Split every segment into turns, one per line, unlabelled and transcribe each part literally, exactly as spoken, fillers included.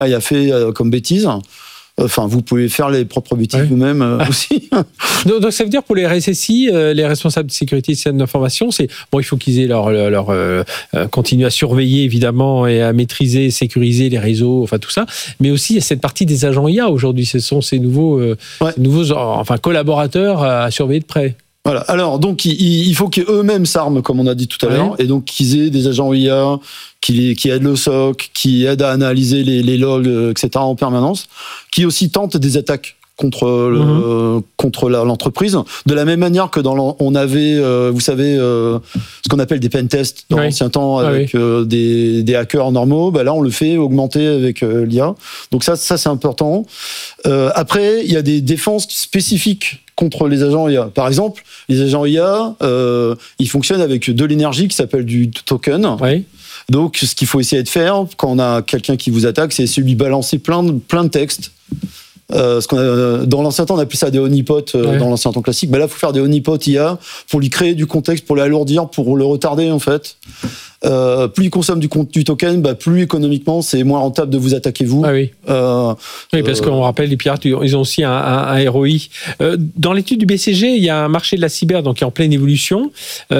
a fait euh, comme bêtise. Enfin, vous pouvez faire les propres bêtises ouais. vous-même euh, aussi.
donc, donc, ça veut dire pour les R S S I, euh, les responsables de sécurité et système d'information, c'est bon, il faut qu'ils aient leur, leur, leur euh, continuer à surveiller évidemment et à maîtriser, sécuriser les réseaux, enfin tout ça. Mais aussi il y a cette partie des agents I A aujourd'hui. Ce sont ces nouveaux, euh, ouais. ces nouveaux, enfin collaborateurs à surveiller de près.
Voilà. Alors, donc, il, il faut qu'eux-mêmes s'arment, comme on a dit tout à ouais. l'heure, et donc qu'ils aient des agents I A qui, qui aident le S O C, qui aident à analyser les, les logs, et cetera en permanence, qui aussi tentent des attaques contre le, mmh. contre la, l'entreprise, de la même manière que dans on avait, euh, vous savez, euh, ce qu'on appelle des pentests dans oui. l'ancien temps avec ah oui. euh, des, des hackers normaux. Bah là, on le fait augmenter avec euh, l'I A. Donc ça, ça c'est important. Euh, après, il y a des défenses spécifiques contre les agents I A. Par exemple, les agents I A, euh, ils fonctionnent avec de l'énergie qui s'appelle du token.
Oui.
Donc, ce qu'il faut essayer de faire quand on a quelqu'un qui vous attaque, c'est essayer de lui balancer plein de, plein de textes. Euh, ce qu'on a, dans l'ancien temps, on appelait ça des honeypots, euh, ouais. dans l'ancien temps classique. Ben là, il faut faire des honeypots I A pour lui créer du contexte, pour l'alourdir, pour le retarder, en fait. Euh, plus il consomme du, du token, bah, plus économiquement, c'est moins rentable de vous attaquer, vous.
Ah oui.
Euh,
oui, parce euh, qu'on rappelle, les pirates, ils ont aussi un, un, un R O I. Euh, dans l'étude du B C G, il y a un marché de la cyber donc, qui est en pleine évolution.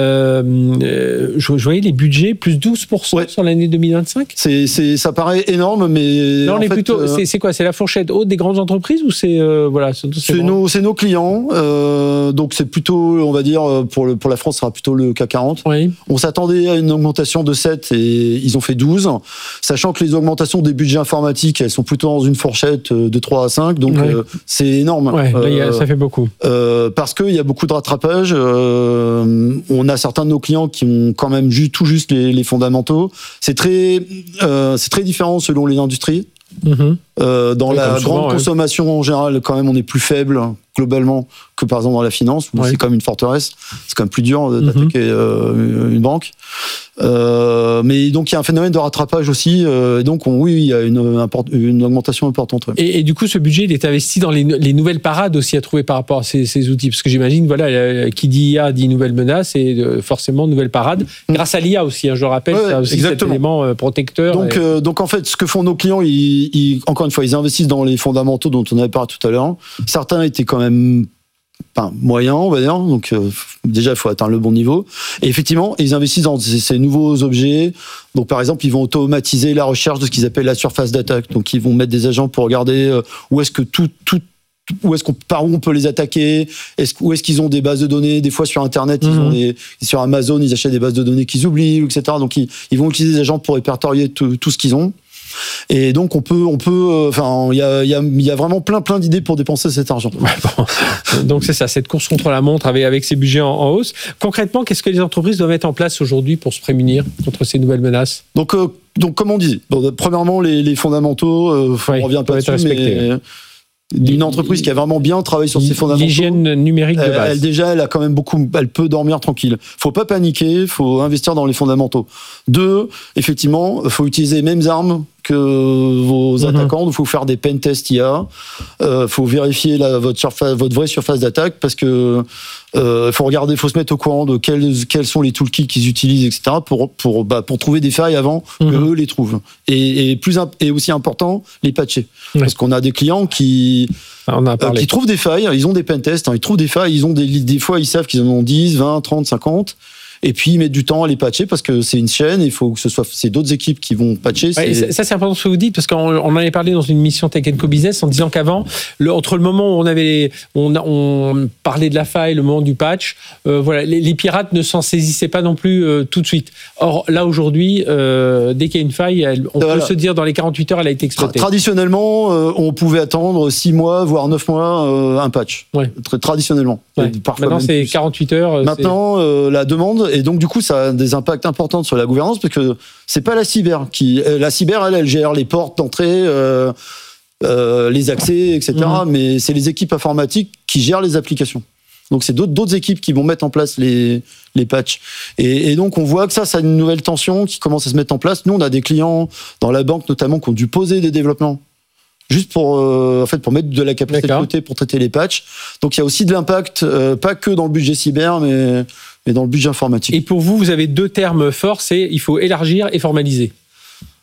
Euh, je, je voyais les budgets, plus douze pour cent ouais. sur l'année deux mille vingt-cinq.
C'est, c'est, ça paraît énorme, mais.
Non,
en
on est
fait,
plutôt,
euh,
c'est, c'est quoi? C'est la fourchette haute des grandes entreprises ou c'est. Euh, voilà, c'est,
c'est, nos, c'est nos clients. Euh, donc, c'est plutôt, on va dire, pour, le, pour la France, ce sera plutôt le C A C quarante.
Oui.
On s'attendait à une augmentation de sept et ils ont fait douze, sachant que les augmentations des budgets informatiques, elles sont plutôt dans une fourchette de trois à cinq, donc ouais. euh, c'est énorme.
Ouais, là, euh, ça fait beaucoup.
Euh, parce qu'il y a beaucoup de rattrapage. Euh, on a certains de nos clients qui ont quand même ju- tout juste les, les fondamentaux. C'est très, euh, c'est très différent selon les industries. Mmh. Euh, dans oui, la souvent, grande ouais. consommation en général, quand même, on est plus faible globalement que par exemple dans la finance, où ouais. c'est comme une forteresse. C'est quand même plus dur d'attaquer mmh. euh, une banque. Euh, mais donc il y a un phénomène de rattrapage aussi. Euh, et donc on, oui, il y a une, une augmentation importante. Ouais.
Et, et du coup, ce budget, il est investi dans les, les nouvelles parades aussi à trouver par rapport à ces, ces outils, parce que j'imagine, voilà, qui dit I A dit nouvelles menaces et forcément nouvelles parades. Mmh. Grâce à l'I A aussi, hein, je le rappelle, ouais, ça aussi exactement. Cet élément euh, protecteur.
Donc, et... euh, donc en fait, ce que font nos clients, ils, ils, encore une fois, ils investissent dans les fondamentaux dont on avait parlé tout à l'heure. Certains étaient quand même Enfin, moyen, on va dire. Donc, euh, déjà, il faut atteindre le bon niveau. Et effectivement, ils investissent dans ces, ces nouveaux objets. Donc, par exemple, ils vont automatiser la recherche de ce qu'ils appellent la surface d'attaque. Donc, ils vont mettre des agents pour regarder euh, où est-ce que tout, tout, où est-ce qu'on, par où on peut les attaquer. Est-ce, où est-ce qu'ils ont des bases de données. Des fois, sur Internet, mmh. ils ont des, sur Amazon, ils achètent des bases de données qu'ils oublient, et cetera. Donc, ils, ils vont utiliser des agents pour répertorier tout, tout ce qu'ils ont. Et donc on peut, on peut, enfin, il y a, il y a, il y a vraiment plein, plein d'idées pour dépenser cet argent. Ouais,
bon. Donc c'est ça, cette course contre la montre avec avec ces budgets en, en hausse. Concrètement, qu'est-ce que les entreprises doivent mettre en place aujourd'hui pour se prémunir contre ces nouvelles menaces ?
Donc, euh, donc comme on dit, bon, premièrement les, les fondamentaux, euh, ouais, on revient pas dessus, mais une entreprise qui a vraiment bien travaillé sur ses fondamentaux.
L'hygiène numérique de base.
Elle, déjà, elle a quand même beaucoup, elle peut dormir tranquille. Faut pas paniquer, faut investir dans les fondamentaux. Deux, effectivement, faut utiliser les mêmes armes que vos mm-hmm. attaquants. Il faut faire des pen tests I A. Euh, faut vérifier la, votre surface, votre vraie surface d'attaque parce que euh, faut regarder, faut se mettre au courant de quels, quels sont les toolkits qu'ils utilisent, et cetera pour, pour, bah, pour trouver des failles avant mm-hmm. que eux les trouvent. Et, et plus, et aussi important, les patcher. Mm-hmm. Parce qu'on a des clients qui,
On a parlé.
euh, qui trouvent des failles, ils ont des pen tests, hein, ils trouvent des failles, ils ont des, des fois, ils savent qu'ils en ont dix, vingt, trente, cinquante. Et puis, ils mettent du temps à les patcher parce que c'est une chaîne, il faut que ce soit, c'est d'autres équipes qui vont patcher.
Ouais, c'est... Ça, c'est important ce que vous dites parce qu'on on en avait parlé dans une mission Tech and Co Business en disant qu'avant, le, entre le moment où on avait, on, on parlait de la faille, le moment du patch, euh, voilà, les, les pirates ne s'en saisissaient pas non plus euh, tout de suite. Or, là, aujourd'hui, euh, dès qu'il y a une faille, elle, on voilà. peut se dire dans les quarante-huit heures, elle a été exploitée.
Tra- traditionnellement, euh, on pouvait attendre six mois, voire neuf mois, euh, un patch.
Ouais.
Très traditionnellement.
Ouais. Parfois Maintenant, c'est plus. quarante-huit heures.
Maintenant,
c'est...
Euh, la demande, et donc, du coup, ça a des impacts importants sur la gouvernance parce que c'est pas la cyber qui, la cyber, elle, elle gère les portes d'entrée, euh, euh, les accès, et cetera. Mmh. Mais c'est les équipes informatiques qui gèrent les applications. Donc, c'est d'autres, d'autres équipes qui vont mettre en place les, les patchs. Et, et donc, on voit que ça, ça a une nouvelle tension qui commence à se mettre en place. Nous, on a des clients dans la banque, notamment, qui ont dû poser des développements juste pour, euh, en fait, pour mettre de la capacité D'accord. de côté pour traiter les patchs. Donc, il y a aussi de l'impact, euh, pas que dans le budget cyber, mais, mais dans le budget informatique.
Et pour vous, vous avez deux termes forts, c'est il faut élargir et formaliser.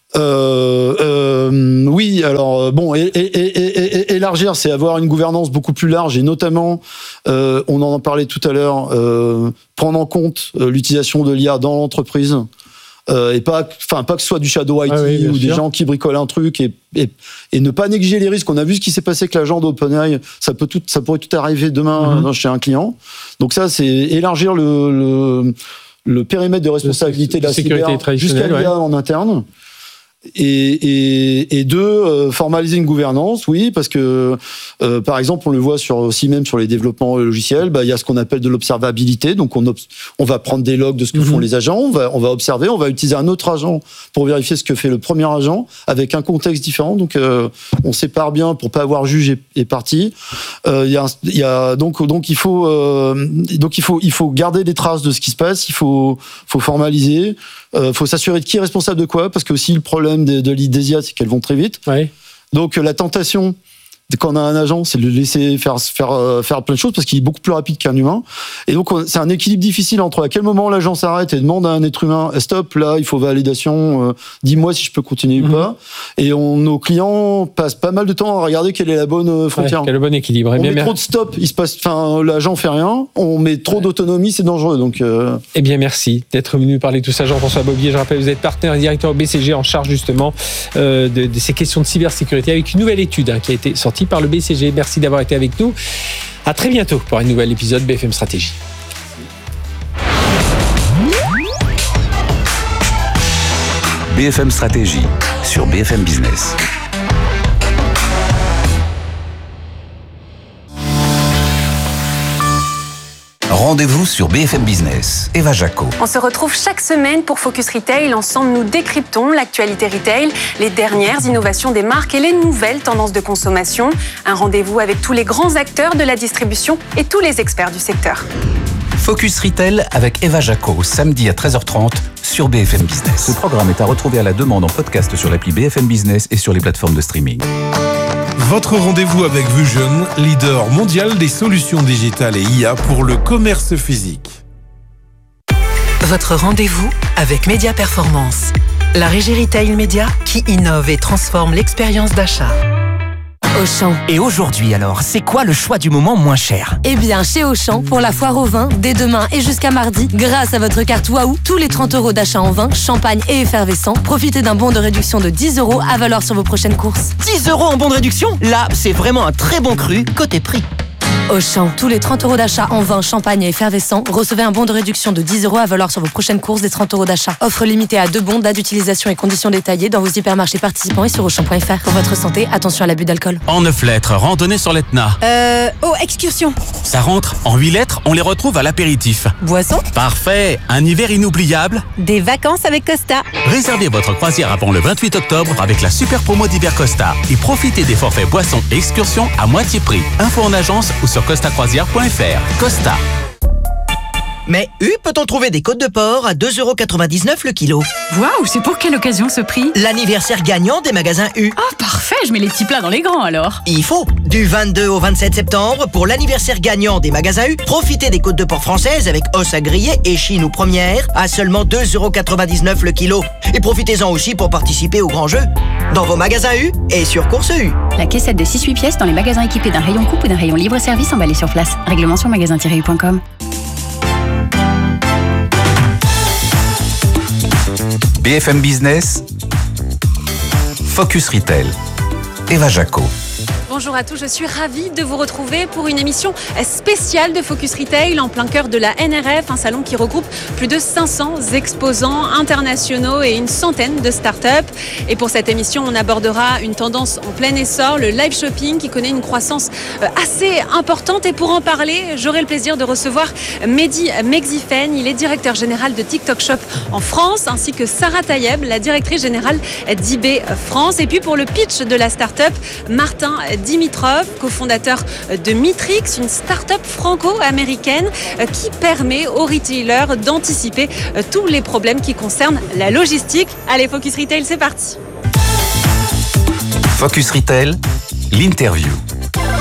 Euh, euh, oui, alors bon, et, et, et, et, élargir, c'est avoir une gouvernance beaucoup plus large et notamment, euh, on en parlait tout à l'heure, euh, prendre en compte euh, l'utilisation de l'I A dans l'entreprise euh, et pas, enfin pas que ce soit du shadow I T ah oui, ou sûr. Des gens qui bricolent un truc et, et, et ne pas négliger les risques. On a vu ce qui s'est passé avec l'agent d'OpenAI, ça peut tout, ça pourrait tout arriver demain mm-hmm. chez un client. Donc ça, c'est élargir le, le, le périmètre de responsabilité de la cyber jusqu'à l'I A ouais. en interne. Et, et, et deux, euh, formaliser une gouvernance, oui, parce que euh, par exemple, on le voit sur aussi même sur les développements logiciels, bah il y a ce qu'on appelle de l'observabilité. Donc on obs- on va prendre des logs de ce que mm-hmm. font les agents, on va on va observer, on va utiliser un autre agent pour vérifier ce que fait le premier agent avec un contexte différent. Donc euh, on sépare bien pour pas avoir juge et, et partie. Euh, il y a il y a donc donc il faut euh, donc il faut il faut garder des traces de ce qui se passe. Il faut faut formaliser. Euh, faut s'assurer de qui est responsable de quoi, parce que aussi le problème de, de l'I D I A, c'est qu'elles vont très vite. Ouais. Donc la tentation, quand on a un agent, c'est de le laisser faire faire faire plein de choses parce qu'il est beaucoup plus rapide qu'un humain. Et donc c'est un équilibre difficile entre à quel moment l'agent s'arrête et demande à un être humain stop, là il faut validation, euh, dis-moi si je peux continuer mm-hmm. ou pas. Et on, nos clients passent pas mal de temps à regarder quelle est la bonne frontière.
Ouais, quel est le bon équilibre.
On
eh bien,
met bien... trop de stop, il se passe, enfin l'agent fait rien. On met trop ouais. d'autonomie, c'est dangereux. Donc. Euh...
Eh bien merci d'être venu parler de tout ça, Jean-François Bobier. Je rappelle, vous êtes partenaire et directeur au B C G en charge justement euh, de, de ces questions de cybersécurité avec une nouvelle étude hein, qui a été sortie par le B C G. Merci d'avoir été avec nous. À très bientôt pour un nouvel épisode B F M Stratégie.
B F M Stratégie sur B F M Business. Rendez-vous sur B F M Business. Eva Jaco.
On se retrouve chaque semaine pour Focus Retail. Ensemble, nous décryptons l'actualité retail, les dernières innovations des marques et les nouvelles tendances de consommation. Un rendez-vous avec tous les grands acteurs de la distribution et tous les experts du secteur.
Focus Retail avec Eva Jaco, samedi à treize heures trente sur B F M Business. Ce programme est à retrouver à la demande en podcast sur l'appli B F M Business et sur les plateformes de streaming.
Votre rendez-vous avec Vusion, leader mondial des solutions digitales et I A pour le commerce physique.
Votre rendez-vous avec Média Performance, la régie retail média qui innove et transforme l'expérience d'achat.
Auchan. Et aujourd'hui alors, c'est quoi le choix du moment moins cher ?
Eh bien, chez Auchan, pour la foire au vin, dès demain et jusqu'à mardi, grâce à votre carte Waouh, tous les trente euros d'achat en vin, champagne et effervescent, profitez d'un bon de réduction de dix euros à valoir sur vos prochaines courses.
dix euros en bon de réduction ? Là, c'est vraiment un très bon cru côté prix.
Auchan, tous les trente euros d'achat en vin, champagne et effervescent, recevez un bon de réduction de dix euros à valoir sur vos prochaines courses des trente euros d'achat. Offre limitée à deux bons, date d'utilisation et conditions détaillées dans vos hypermarchés participants et sur auchan point f r. Pour votre santé, attention à l'abus d'alcool.
En neuf lettres, randonnée sur l'Etna.
Euh... Oh, excursion.
Ça rentre. En huit lettres, on les retrouve à l'apéritif.
Boisson.
Parfait. Un hiver inoubliable.
Des vacances avec Costa.
Réservez votre croisière avant le vingt-huit octobre avec la super promo d'hiver Costa et profitez des forfaits boissons et excursions à moitié prix. Info en agence ou sur costa croisière point f r. Costa.
Mais U, peut-on trouver des côtes de porc à deux euros quatre-vingt-dix-neuf le kilo ?
Waouh, c'est pour quelle occasion ce prix ?
L'anniversaire gagnant des magasins U.
Oh, parfait, je mets les petits plats dans les grands alors.
Il faut. Du vingt-deux au vingt-sept septembre, pour l'anniversaire gagnant des magasins U, profitez des côtes de porc françaises avec os à griller et chine ou première à seulement deux euros quatre-vingt-dix-neuf le kilo. Et profitez-en aussi pour participer au grand jeu. Dans vos magasins U et sur Course U.
La caissette de six huit pièces dans les magasins équipés d'un rayon coupe ou d'un rayon libre-service emballé sur place. Règlement sur magasin tiret u point com.
B F M Business, Focus Retail, Eva Jaco.
Bonjour à tous, je suis ravie de vous retrouver pour une émission spéciale de Focus Retail en plein cœur de la N R F, un salon qui regroupe plus de cinq cents exposants internationaux et une centaine de startups. Et pour cette émission, on abordera une tendance en plein essor, le live shopping qui connaît une croissance assez importante. Et pour en parler, j'aurai le plaisir de recevoir Mehdi Mexifen. Il est directeur général de TikTok Shop en France, ainsi que Sarah Tayeb, la directrice générale d'eBay France. Et puis pour le pitch de la startup, Martin Dimitrov, cofondateur de Mitrix, une start-up franco-américaine qui permet aux retailers d'anticiper tous les problèmes qui concernent la logistique. Allez, Focus Retail, c'est parti.
Focus Retail, l'interview.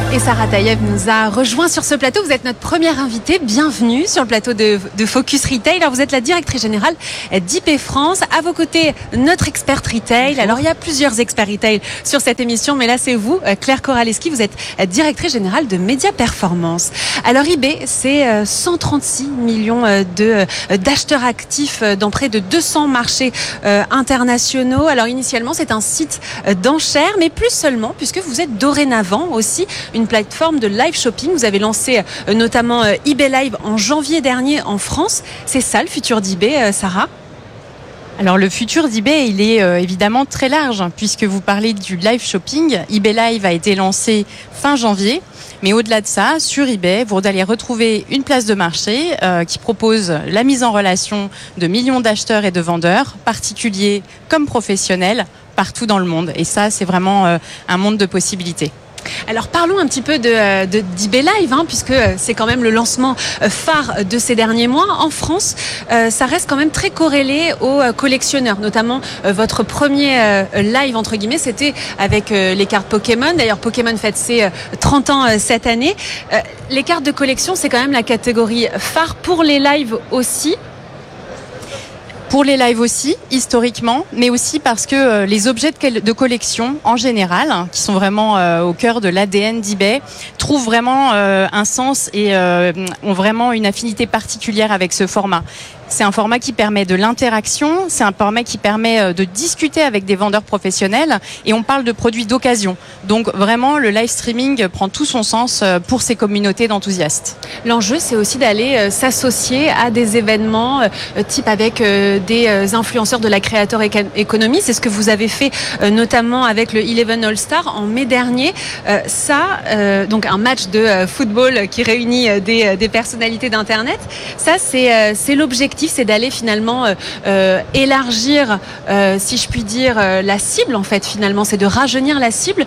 Et Sarah Taïeb nous a rejoint sur ce plateau. Vous êtes notre première invitée. Bienvenue sur le plateau de, de Focus Retail. Alors, vous êtes la directrice générale d'I P France. À vos côtés, notre experte retail. Bonjour. Alors, il y a plusieurs experts retail sur cette émission, mais là, c'est vous, Claire Koraleski. Vous êtes directrice générale de Média Performance. Alors, eBay, c'est cent trente-six millions de, d'acheteurs actifs dans près de deux cents marchés internationaux. Alors, initialement, c'est un site d'enchères, mais plus seulement, puisque vous êtes dorénavant aussi une plateforme de live shopping. Vous avez lancé euh, notamment euh, eBay Live en janvier dernier en France. C'est ça le futur d'eBay, euh, Sarah ?
Alors le futur d'eBay, il est euh, évidemment très large, puisque vous parlez du live shopping. eBay Live a été lancé fin janvier. Mais au-delà de ça, sur eBay, vous allez retrouver une place de marché euh, qui propose la mise en relation de millions d'acheteurs et de vendeurs, particuliers comme professionnels, partout dans le monde. Et ça, c'est vraiment euh, un monde de possibilités.
Alors parlons un petit peu de, de d'eBay Live, hein, puisque c'est quand même le lancement phare de ces derniers mois. En France, euh, ça reste quand même très corrélé aux collectionneurs, notamment euh, votre premier euh, live, entre guillemets, c'était avec euh, les cartes Pokémon. D'ailleurs, Pokémon fête ses euh, trente ans euh, cette année. Euh, les cartes de collection, c'est quand même la catégorie phare pour les lives aussi.
Pour les lives aussi, historiquement, mais aussi parce que euh, les objets de, de collection, en général, hein, qui sont vraiment euh, au cœur de l'A D N d'eBay, trouvent vraiment euh, un sens et euh, ont vraiment une affinité particulière avec ce format. C'est un format qui permet de l'interaction, c'est un format qui permet de discuter avec des vendeurs professionnels et on parle de produits d'occasion. Donc vraiment, le live streaming prend tout son sens pour ces communautés d'enthousiastes.
L'enjeu, c'est aussi d'aller s'associer à des événements type avec des influenceurs de la Creator Economy. C'est ce que vous avez fait notamment avec le Eleven All-Star en mai dernier. Ça, donc un match de football qui réunit des, des personnalités d'Internet. Ça, c'est, c'est l'objectif. C'est d'aller finalement euh, euh, élargir, euh, si je puis dire, euh, la cible en fait finalement, c'est de rajeunir la cible.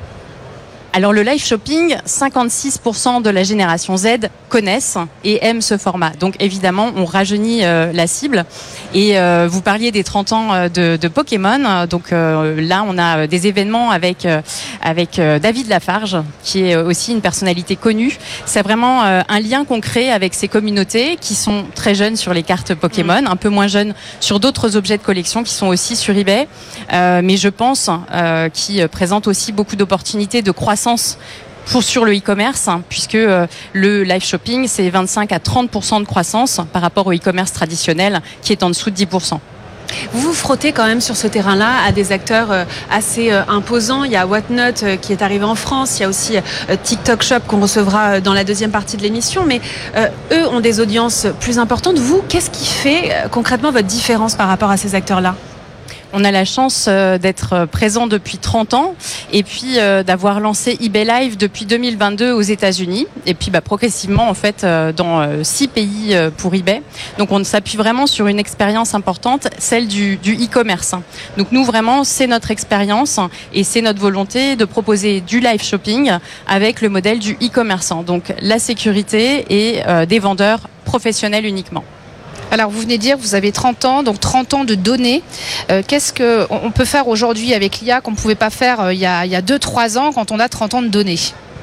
Alors le live shopping, cinquante-six pour cent de la génération Z connaissent et aiment ce format. Donc évidemment, on rajeunit euh, la cible. Et euh, vous parliez des trente ans de, de Pokémon. Donc euh, là, on a des événements avec euh, avec euh, David Lafarge, qui est aussi une personnalité connue. C'est vraiment euh, un lien qu'on crée avec ces communautés qui sont très jeunes sur les cartes Pokémon, un peu moins jeunes sur d'autres objets de collection qui sont aussi sur eBay. Euh, mais je pense euh, qui présentent aussi beaucoup d'opportunités de croissance pour sur le e-commerce, hein, puisque euh, le live shopping, c'est vingt-cinq à trente pour cent de croissance par rapport au e-commerce traditionnel qui est en dessous de dix pour cent.
Vous vous frottez quand même sur ce terrain-là à des acteurs assez imposants. Il y a Whatnot qui est arrivé en France, il y a aussi TikTok Shop qu'on recevra dans la deuxième partie de l'émission, mais euh, eux ont des audiences plus importantes. Vous, qu'est-ce qui fait concrètement votre différence par rapport à ces acteurs-là ?
On a la chance d'être présent depuis trente ans et puis d'avoir lancé eBay Live depuis deux mille vingt-deux aux États-Unis et puis bah, progressivement en fait dans six pays pour eBay. Donc on s'appuie vraiment sur une expérience importante, celle du, du e-commerce. Donc nous vraiment c'est notre expérience et c'est notre volonté de proposer du live shopping avec le modèle du e-commerçant. Donc la sécurité et euh, des vendeurs professionnels uniquement.
Alors vous venez de dire, vous avez trente ans, donc trente ans de données. Euh, qu'est-ce qu'on peut faire aujourd'hui avec l'I A qu'on ne pouvait pas faire euh, il y a, il y a deux trois ans quand on a trente ans de données ?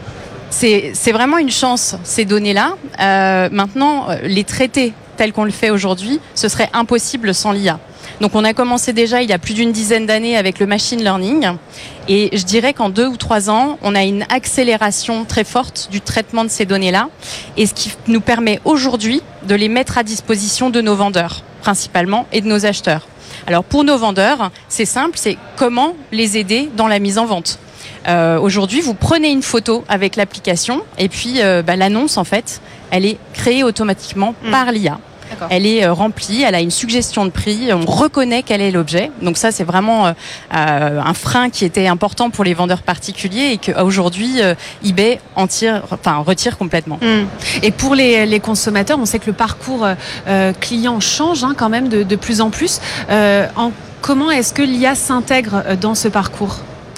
C'est, c'est vraiment une chance, ces données-là. Euh, maintenant, les traiter tels qu'on le fait aujourd'hui, ce serait impossible sans l'I A. Donc on a commencé déjà il y a plus d'une dizaine d'années avec le machine learning et je dirais qu'en deux ou trois ans, on a une accélération très forte du traitement de ces données-là et ce qui nous permet aujourd'hui de les mettre à disposition de nos vendeurs principalement et de nos acheteurs. Alors pour nos vendeurs, c'est simple, c'est comment les aider dans la mise en vente. Euh, aujourd'hui, vous prenez une photo avec l'application et puis euh, bah, l'annonce en fait, elle est créée automatiquement mmh. par l'I A. D'accord. Elle est euh, remplie, elle a une suggestion de prix, on reconnaît quel est l'objet. Donc ça, c'est vraiment euh, euh, un frein qui était important pour les vendeurs particuliers et qu'aujourd'hui, euh, eBay en tire, enfin, retire complètement.
Mmh. Et pour les, les consommateurs, on sait que le parcours euh, client change hein, quand même de, de plus en plus. Euh, en, comment est-ce que l'I A s'intègre dans ce parcours ?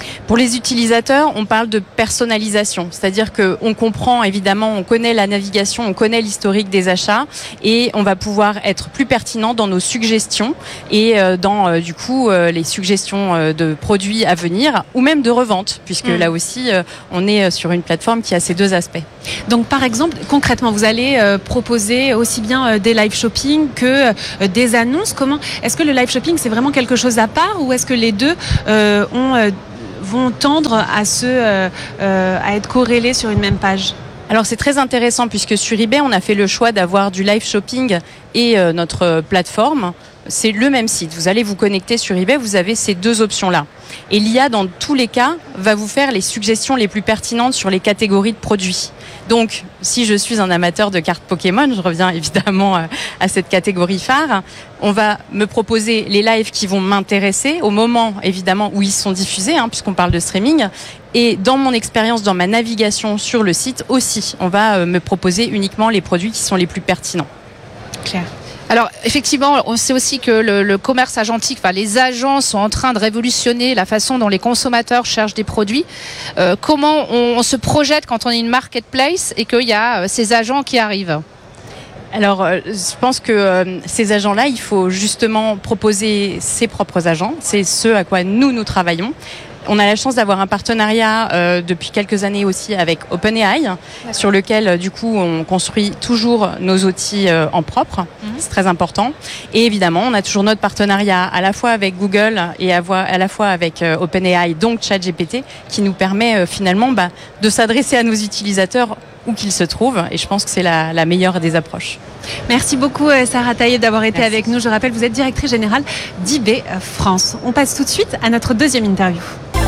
Pour les utilisateurs, on parle de personnalisation, c'est-à-dire qu'on comprend évidemment, on connaît la navigation, on connaît l'historique des achats et on va pouvoir être plus pertinent dans nos suggestions et dans du coup les suggestions de produits à venir ou même de revente, puisque mmh. là aussi on est sur une plateforme qui a ces deux aspects.
Donc par exemple, concrètement, vous allez proposer aussi bien des live shopping que des annonces. Comment est-ce que le live shopping c'est vraiment quelque chose à part ou est-ce que les deux euh, ont euh, vont tendre à, se, euh, euh, à être corrélés sur une même page?
Alors c'est très intéressant puisque sur eBay, on a fait le choix d'avoir du live shopping et euh, notre plateforme. C'est le même site. Vous allez vous connecter sur eBay, vous avez ces deux options-là. Et l'I A, dans tous les cas, va vous faire les suggestions les plus pertinentes sur les catégories de produits. Donc, si je suis un amateur de cartes Pokémon, je reviens évidemment à cette catégorie phare, on va me proposer les lives qui vont m'intéresser au moment, évidemment, où ils sont diffusés, hein, puisqu'on parle de streaming. Et dans mon expérience, dans ma navigation sur le site aussi, on va me proposer uniquement les produits qui sont les plus pertinents.
Claire. Alors effectivement, on sait aussi que le, le commerce agentique, enfin les agents sont en train de révolutionner la façon dont les consommateurs cherchent des produits. Euh, comment on, on se projette quand on est une marketplace et qu'il y a euh, ces agents qui arrivent?
Alors, euh, je pense que euh, ces agents-là, il faut justement proposer ses propres agents. C'est ce à quoi nous, nous travaillons. On a la chance d'avoir un partenariat euh, depuis quelques années aussi avec OpenAI, sur lequel euh, du coup on construit toujours nos outils euh, en propre. Mm-hmm. C'est très important. Et évidemment, on a toujours notre partenariat à la fois avec Google et à, à la fois avec euh, OpenAI, donc ChatGPT, qui nous permet euh, finalement bah, de s'adresser à nos utilisateurs où qu'ils se trouvent. Et je pense que c'est la, la meilleure des approches.
Merci beaucoup Sarah Taillé d'avoir été Merci. avec nous. Je rappelle, vous êtes directrice générale d'eBay France. On passe tout de suite à notre deuxième interview.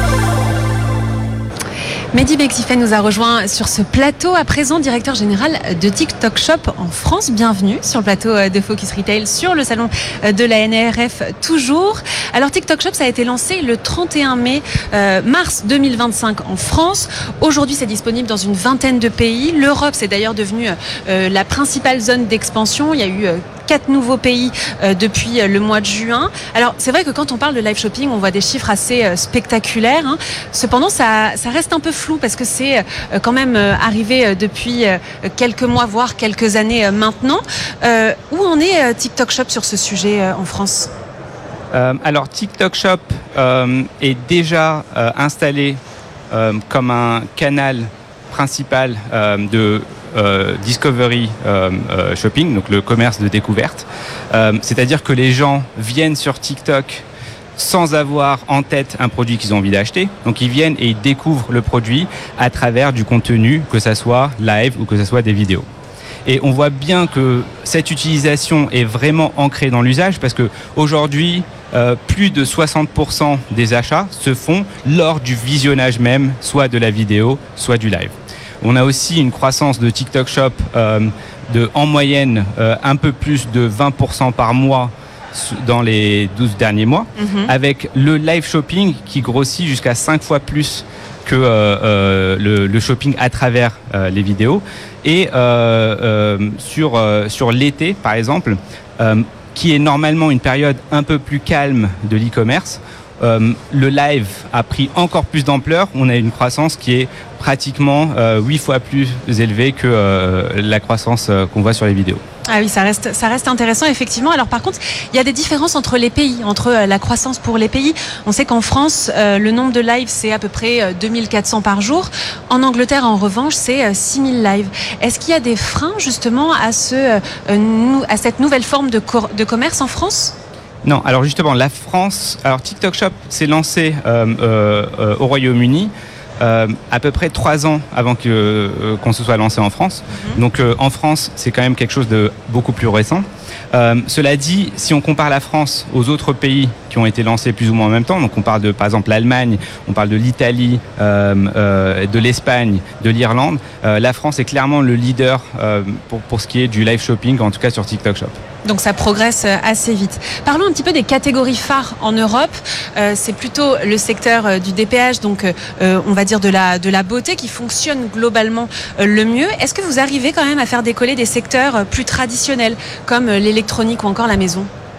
Mehdi Bexifeh nous a rejoint sur ce plateau, à présent directeur général de TikTok Shop en France. Bienvenue sur le plateau de Focus Retail, sur le salon de la N R F toujours. Alors TikTok Shop, ça a été lancé le trente et un mai, euh, mars deux mille vingt-cinq en France. Aujourd'hui, c'est disponible dans une vingtaine de pays. L'Europe, c'est d'ailleurs devenu euh, la principale zone d'expansion. Il y a eu euh, quatre nouveaux pays euh, depuis euh, le mois de juin. Alors, c'est vrai que quand on parle de live shopping, on voit des chiffres assez euh, spectaculaires. Hein. Cependant, ça, ça reste un peu flou parce que c'est euh, quand même euh, arrivé euh, depuis euh, quelques mois, voire quelques années euh, maintenant. Euh, où en est euh, TikTok Shop sur ce sujet euh, en France ?
euh, Alors, TikTok Shop euh, est déjà euh, installé euh, comme un canal principal euh, de Euh, discovery euh, euh, shopping, donc le commerce de découverte. Euh, c'est-à-dire que les gens viennent sur TikTok sans avoir en tête un produit qu'ils ont envie d'acheter. Donc ils viennent et ils découvrent le produit à travers du contenu, que ça soit live ou que ça soit des vidéos. Et on voit bien que cette utilisation est vraiment ancrée dans l'usage parce que aujourd'hui, euh, plus de soixante pour cent des achats se font lors du visionnage même, soit de la vidéo, soit du live. On a aussi une croissance de TikTok Shop euh, de, en moyenne, euh, un peu plus de vingt pour cent par mois dans les douze derniers mois, mmh. avec le live shopping qui grossit jusqu'à cinq fois plus que euh, euh, le, le shopping à travers euh, les vidéos. Et euh, euh, sur, euh, sur l'été, par exemple, euh, qui est normalement une période un peu plus calme de l'e-commerce, Euh, le live a pris encore plus d'ampleur. On a une croissance qui est pratiquement euh, huit fois plus élevée que euh, la croissance euh, qu'on voit sur les vidéos.
Ah oui, ça reste, ça reste intéressant, effectivement. Alors par contre, il y a des différences entre les pays, entre euh, la croissance pour les pays. On sait qu'en France, euh, le nombre de lives, c'est à peu près euh, deux mille quatre cents par jour. En Angleterre, en revanche, c'est euh, six mille lives. Est-ce qu'il y a des freins, justement, à, ce, euh, nou- à cette nouvelle forme de, cor- de commerce en France ?
Non, alors justement, la France, alors TikTok Shop s'est lancé euh, euh, au Royaume-Uni euh, à peu près trois ans avant que, euh, qu'on se soit lancé en France. Mm-hmm. Donc euh, en France, c'est quand même quelque chose de beaucoup plus récent. Euh, cela dit, si on compare la France aux autres pays qui ont été lancés plus ou moins en même temps, donc on parle de par exemple l'Allemagne, on parle de l'Italie, euh, euh, de l'Espagne, de l'Irlande, euh, la France est clairement le leader euh, pour, pour ce qui est du live shopping, en tout cas sur TikTok Shop.
Donc ça progresse assez vite. Parlons un petit peu des catégories phares en Europe. Euh, c'est plutôt le secteur euh, du D P H, donc euh, on va dire de la, de la beauté qui fonctionne globalement euh, le mieux. Est-ce que vous arrivez quand même à faire décoller des secteurs euh, plus traditionnels comme euh, l'électronique ou encore la maison ?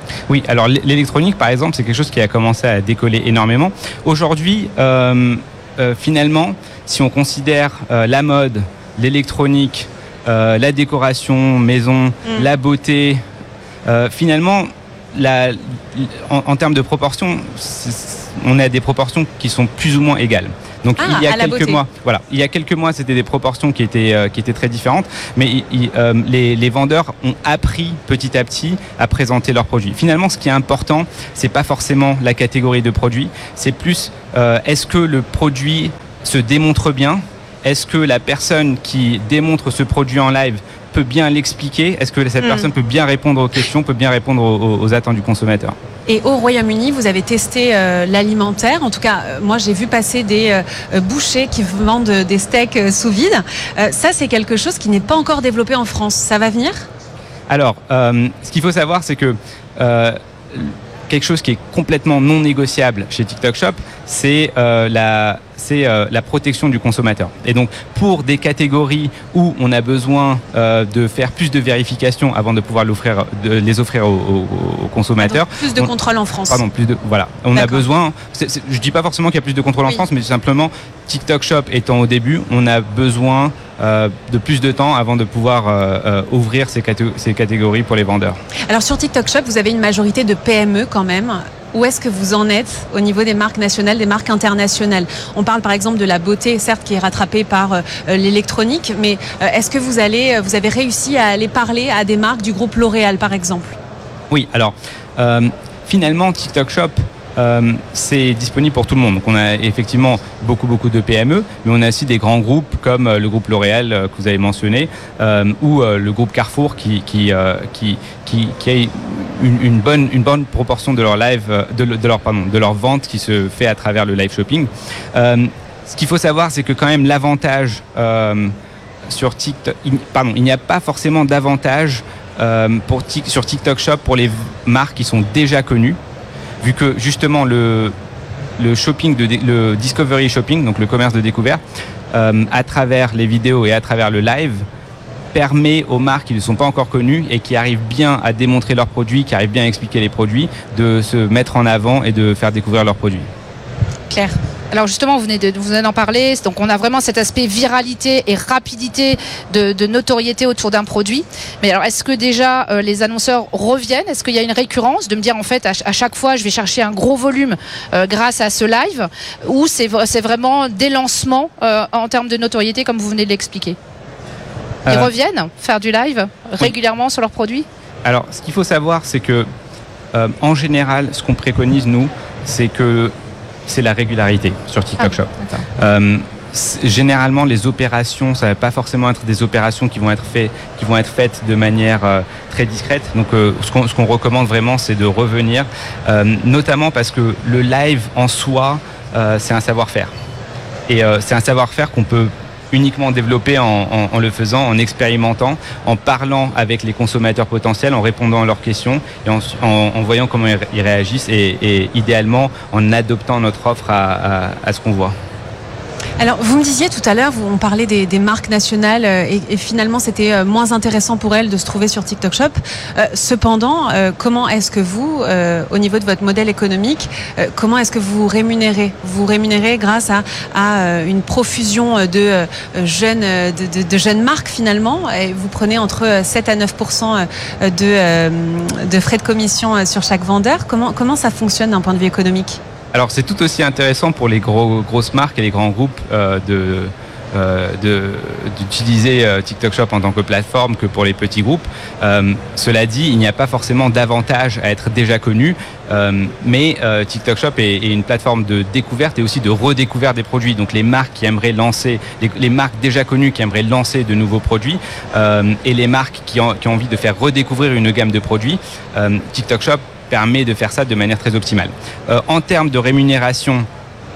Oui, alors l'électronique, par exemple, c'est quelque chose qui a commencé à décoller énormément. Aujourd'hui, euh, euh, finalement, si on considère euh, la mode, l'électronique, euh, la décoration, maison, mmh. la beauté, euh, finalement, la, en, en termes de proportions, on a des proportions qui sont plus ou moins égales. Donc
ah,
il y a quelques
beauté.
mois, voilà, il y a quelques mois, c'était des proportions qui étaient euh, qui étaient très différentes, mais il, euh, les, les vendeurs ont appris petit à petit à présenter leurs produits. Finalement, ce qui est important, c'est pas forcément la catégorie de produits, c'est plus euh, est-ce que le produit se démontre bien, est-ce que la personne qui démontre ce produit en live peut bien l'expliquer, est-ce que cette mmh. personne peut bien répondre aux questions, peut bien répondre aux, aux attentes du consommateur.
Et au Royaume-Uni, vous avez testé euh, l'alimentaire. En tout cas, euh, moi, j'ai vu passer des euh, bouchers qui vendent des steaks euh, sous vide. Euh, ça, c'est quelque chose qui n'est pas encore développé en France. Ça va venir ?
Alors, euh, ce qu'il faut savoir, c'est que euh, quelque chose qui est complètement non négociable chez TikTok Shop, c'est euh, la, c'est euh, la protection du consommateur. Et donc, pour des catégories où on a besoin euh, de faire plus de vérifications avant de pouvoir l'offrir, de les offrir aux, aux, aux consommateurs.
Donc, plus de
on,
contrôle en France.
Pardon, plus de voilà. On D'accord. a besoin. C'est, c'est, je dis pas forcément qu'il y a plus de contrôle en oui. France, mais simplement TikTok Shop étant au début, on a besoin euh, de plus de temps avant de pouvoir euh, euh, ouvrir ces, catég- ces catégories pour les vendeurs.
Alors sur TikTok Shop, vous avez une majorité de P M E quand même. Où est-ce que vous en êtes au niveau des marques nationales, des marques internationales ? On parle par exemple de la beauté, certes, qui est rattrapée par euh, l'électronique, mais euh, est-ce que vous allez, vous avez réussi à aller parler à des marques du groupe L'Oréal, par exemple ?
Oui, alors euh, finalement, TikTok Shop, euh, c'est disponible pour tout le monde. Donc on a effectivement beaucoup beaucoup de P M E, mais on a aussi des grands groupes comme euh, le groupe L'Oréal euh, que vous avez mentionné, euh, ou euh, le groupe Carrefour qui qui euh, qui qui, qui a une, une bonne une bonne proportion de leur live, de, de leur pardon, de leur vente qui se fait à travers le live shopping. Euh, ce qu'il faut savoir, c'est que quand même l'avantage euh, sur TikTok, il, pardon, il n'y a pas forcément d'avantage euh, pour sur TikTok Shop pour les marques qui sont déjà connues. Vu que justement le, le shopping, de, le discovery shopping, donc le commerce de découverte, euh, à travers les vidéos et à travers le live, permet aux marques qui ne sont pas encore connues et qui arrivent bien à démontrer leurs produits, qui arrivent bien à expliquer les produits, de se mettre en avant et de faire découvrir leurs produits.
Claire. Alors justement, vous venez, de, vous venez d'en parler, donc on a vraiment cet aspect viralité et rapidité de, de notoriété autour d'un produit. Mais alors, est-ce que déjà euh, les annonceurs reviennent ? Est-ce qu'il y a une récurrence de me dire en fait à, à chaque fois je vais chercher un gros volume euh, grâce à ce live, ou c'est, c'est vraiment des lancements euh, en termes de notoriété comme vous venez de l'expliquer ? Ils euh, reviennent faire du live régulièrement oui. sur leurs produits ?
Alors, ce qu'il faut savoir, c'est que euh, en général, ce qu'on préconise nous, c'est que c'est la régularité sur TikTok ah, Shop. Euh, généralement, les opérations, ça ne va pas forcément être des opérations qui vont être, fait, qui vont être faites de manière euh, très discrète. Donc, euh, ce, qu'on, ce qu'on recommande vraiment, c'est de revenir, euh, notamment parce que le live en soi, euh, c'est un savoir-faire. Et euh, c'est un savoir-faire qu'on peut uniquement développer en, en, en le faisant, en expérimentant, en parlant avec les consommateurs potentiels, en répondant à leurs questions et en, en, en voyant comment ils réagissent et, et idéalement en adoptant notre offre à, à, à ce qu'on voit.
Alors, vous me disiez tout à l'heure, vous, on parlait des, des marques nationales euh, et, et finalement, c'était euh, moins intéressant pour elles de se trouver sur TikTok Shop. Euh, cependant, euh, comment est-ce que vous, euh, au niveau de votre modèle économique, euh, comment est-ce que vous rémunérez ? Vous rémunérez grâce à, à euh, une profusion de, euh, jeunes, de, de, de jeunes marques finalement, et vous prenez entre sept à neuf pour cent de, euh, de frais de commission sur chaque vendeur. Comment, comment ça fonctionne d'un point de vue économique ?
Alors c'est tout aussi intéressant pour les gros, grosses marques et les grands groupes euh, de, euh, de, d'utiliser euh, TikTok Shop en tant que plateforme que pour les petits groupes. Euh, cela dit, il n'y a pas forcément d'avantage à être déjà connu, euh, mais euh, TikTok Shop est, est une plateforme de découverte et aussi de redécouverte des produits. Donc les marques qui aimeraient lancer, les, les marques déjà connues qui aimeraient lancer de nouveaux produits euh, et les marques qui ont, qui ont envie de faire redécouvrir une gamme de produits, euh, TikTok Shop permet de faire ça de manière très optimale. Euh, en termes de rémunération,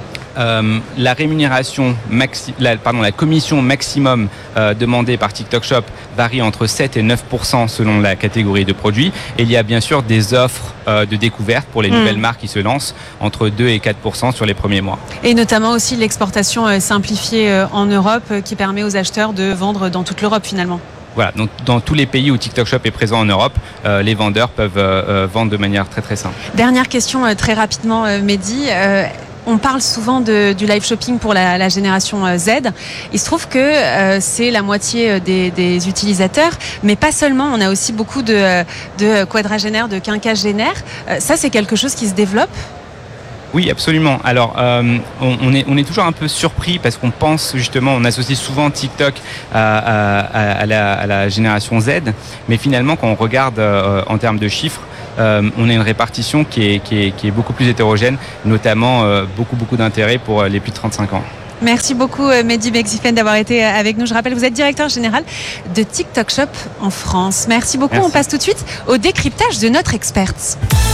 euh, la rémunération maxi, la, pardon, la commission maximum euh, demandée par TikTok Shop varie entre sept et neuf pour cent selon la catégorie de produits. Et il y a bien sûr des offres euh, de découverte pour les mmh. nouvelles marques qui se lancent entre deux et quatre pour cent sur les premiers mois.
Et notamment aussi l'exportation euh, simplifiée euh, en Europe euh, qui permet aux acheteurs de vendre dans toute l'Europe finalement.
voilà, donc dans tous les pays où TikTok Shop est présent en Europe, euh, les vendeurs peuvent euh, vendre de manière très très simple.
Dernière question euh, très rapidement, euh, Mehdi. Euh, On parle souvent de, du live shopping pour la, la génération Z. Il se trouve que euh, c'est la moitié des, des utilisateurs, mais pas seulement. On a aussi beaucoup de, de quadragénaires, de quinquagénaires. Euh, ça, c'est quelque chose qui se développe ?
Oui, absolument. Alors, euh, on, on, est, on est toujours un peu surpris parce qu'on pense justement, on associe souvent TikTok à, à, à, la, à la génération Z, mais finalement, quand on regarde euh, en termes de chiffres, Euh, on a une répartition qui est, qui est, qui est beaucoup plus hétérogène, notamment euh, beaucoup, beaucoup d'intérêt pour les plus de trente-cinq ans.
Merci beaucoup Mehdi Bexifen d'avoir été avec nous. Je rappelle, vous êtes directeur général de TikTok Shop en France. Merci beaucoup. Merci. On passe tout de suite au décryptage de notre experte.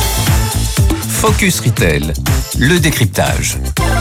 Focus Retail, le décryptage.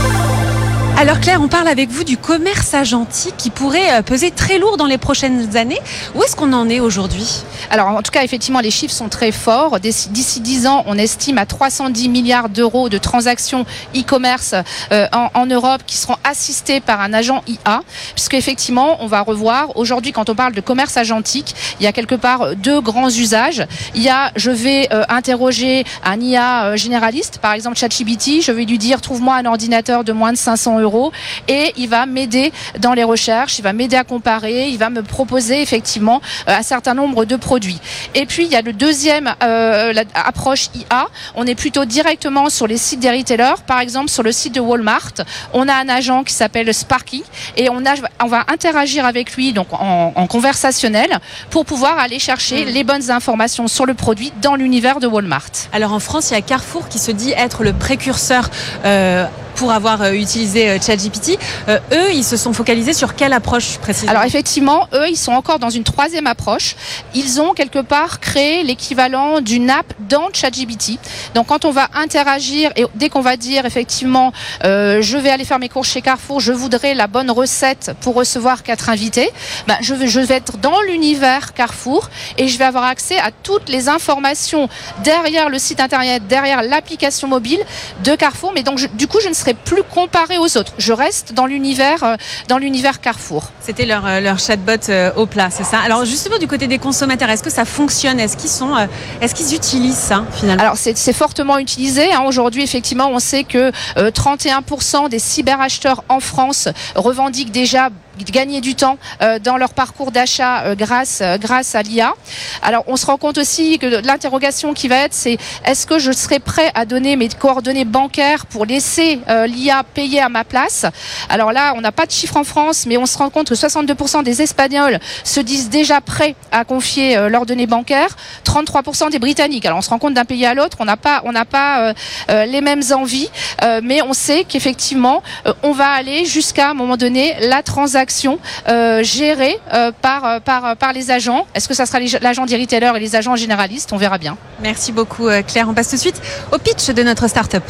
Alors Claire, on parle avec vous du commerce agentique qui pourrait peser très lourd dans les prochaines années. Où est-ce qu'on en est aujourd'hui ?
Alors en tout cas, effectivement, les chiffres sont très forts. D'ici dix ans, on estime à trois cent dix milliards d'euros de transactions e-commerce euh, en, en Europe qui seront assistées par un agent I A. Puisque effectivement, on va revoir, aujourd'hui quand on parle de commerce agentique, il y a quelque part deux grands usages. Il y a, je vais euh, interroger un I A euh, généraliste, par exemple ChatGPT, je vais lui dire trouve-moi un ordinateur de moins de cinq cents euros et il va m'aider dans les recherches, il va m'aider à comparer, il va me proposer effectivement euh, un certain nombre de produits. Et puis il y a le deuxième euh, la, approche I A, on est plutôt directement sur les sites des retailers, par exemple sur le site de Walmart, on a un agent qui s'appelle Sparky et on, a, on va interagir avec lui donc en, en conversationnel pour pouvoir aller chercher mmh. les bonnes informations sur le produit dans l'univers de Walmart.
Alors en France, il y a Carrefour qui se dit être le précurseur euh, pour avoir euh, utilisé euh, ChatGPT. Euh, eux, ils se sont focalisés sur quelle approche précisément ?
Alors effectivement, eux, ils sont encore dans une troisième approche. Ils ont quelque part créé l'équivalent d'une app dans ChatGPT. Donc quand on va interagir et dès qu'on va dire effectivement, euh, je vais aller faire mes courses chez Carrefour, je voudrais la bonne recette pour recevoir quatre invités, ben, je, vais, je vais être dans l'univers Carrefour et je vais avoir accès à toutes les informations derrière le site internet, derrière l'application mobile de Carrefour. Mais donc je, du coup, je ne serai plus comparé aux autres. Je reste dans l'univers, euh, dans l'univers Carrefour.
C'était leur, euh, leur chatbot euh, au plat, c'est ça ? Alors justement du côté des consommateurs, est-ce que ça fonctionne ? Est-ce qu'ils sont, euh, est-ce qu'ils utilisent ça finalement ?
Alors c'est, c'est fortement utilisé. Hein. Aujourd'hui, effectivement, on sait que euh, trente et un pour cent des cyberacheteurs en France revendiquent déjà gagner du temps euh, dans leur parcours d'achat euh, grâce euh, grâce à l'I A. Alors on se rend compte aussi que l'interrogation qui va être, c'est est-ce que je serai prêt à donner mes coordonnées bancaires pour laisser euh, l'I A payer à ma place ? Alors là, on n'a pas de chiffres en France, mais on se rend compte que soixante-deux pour cent des Espagnols se disent déjà prêts à confier euh, leurs données bancaires, trente-trois pour cent des Britanniques. Alors on se rend compte d'un pays à l'autre, on n'a pas on n'a pas euh, euh, les mêmes envies, euh, mais on sait qu'effectivement euh, on va aller jusqu'à un moment donné la transaction Euh, gérée euh, par, par, par les agents. Est-ce que ça sera les, l'agent des retailers et les agents généralistes ? On verra bien.
Merci beaucoup Claire. On passe tout de suite au pitch de notre start-up.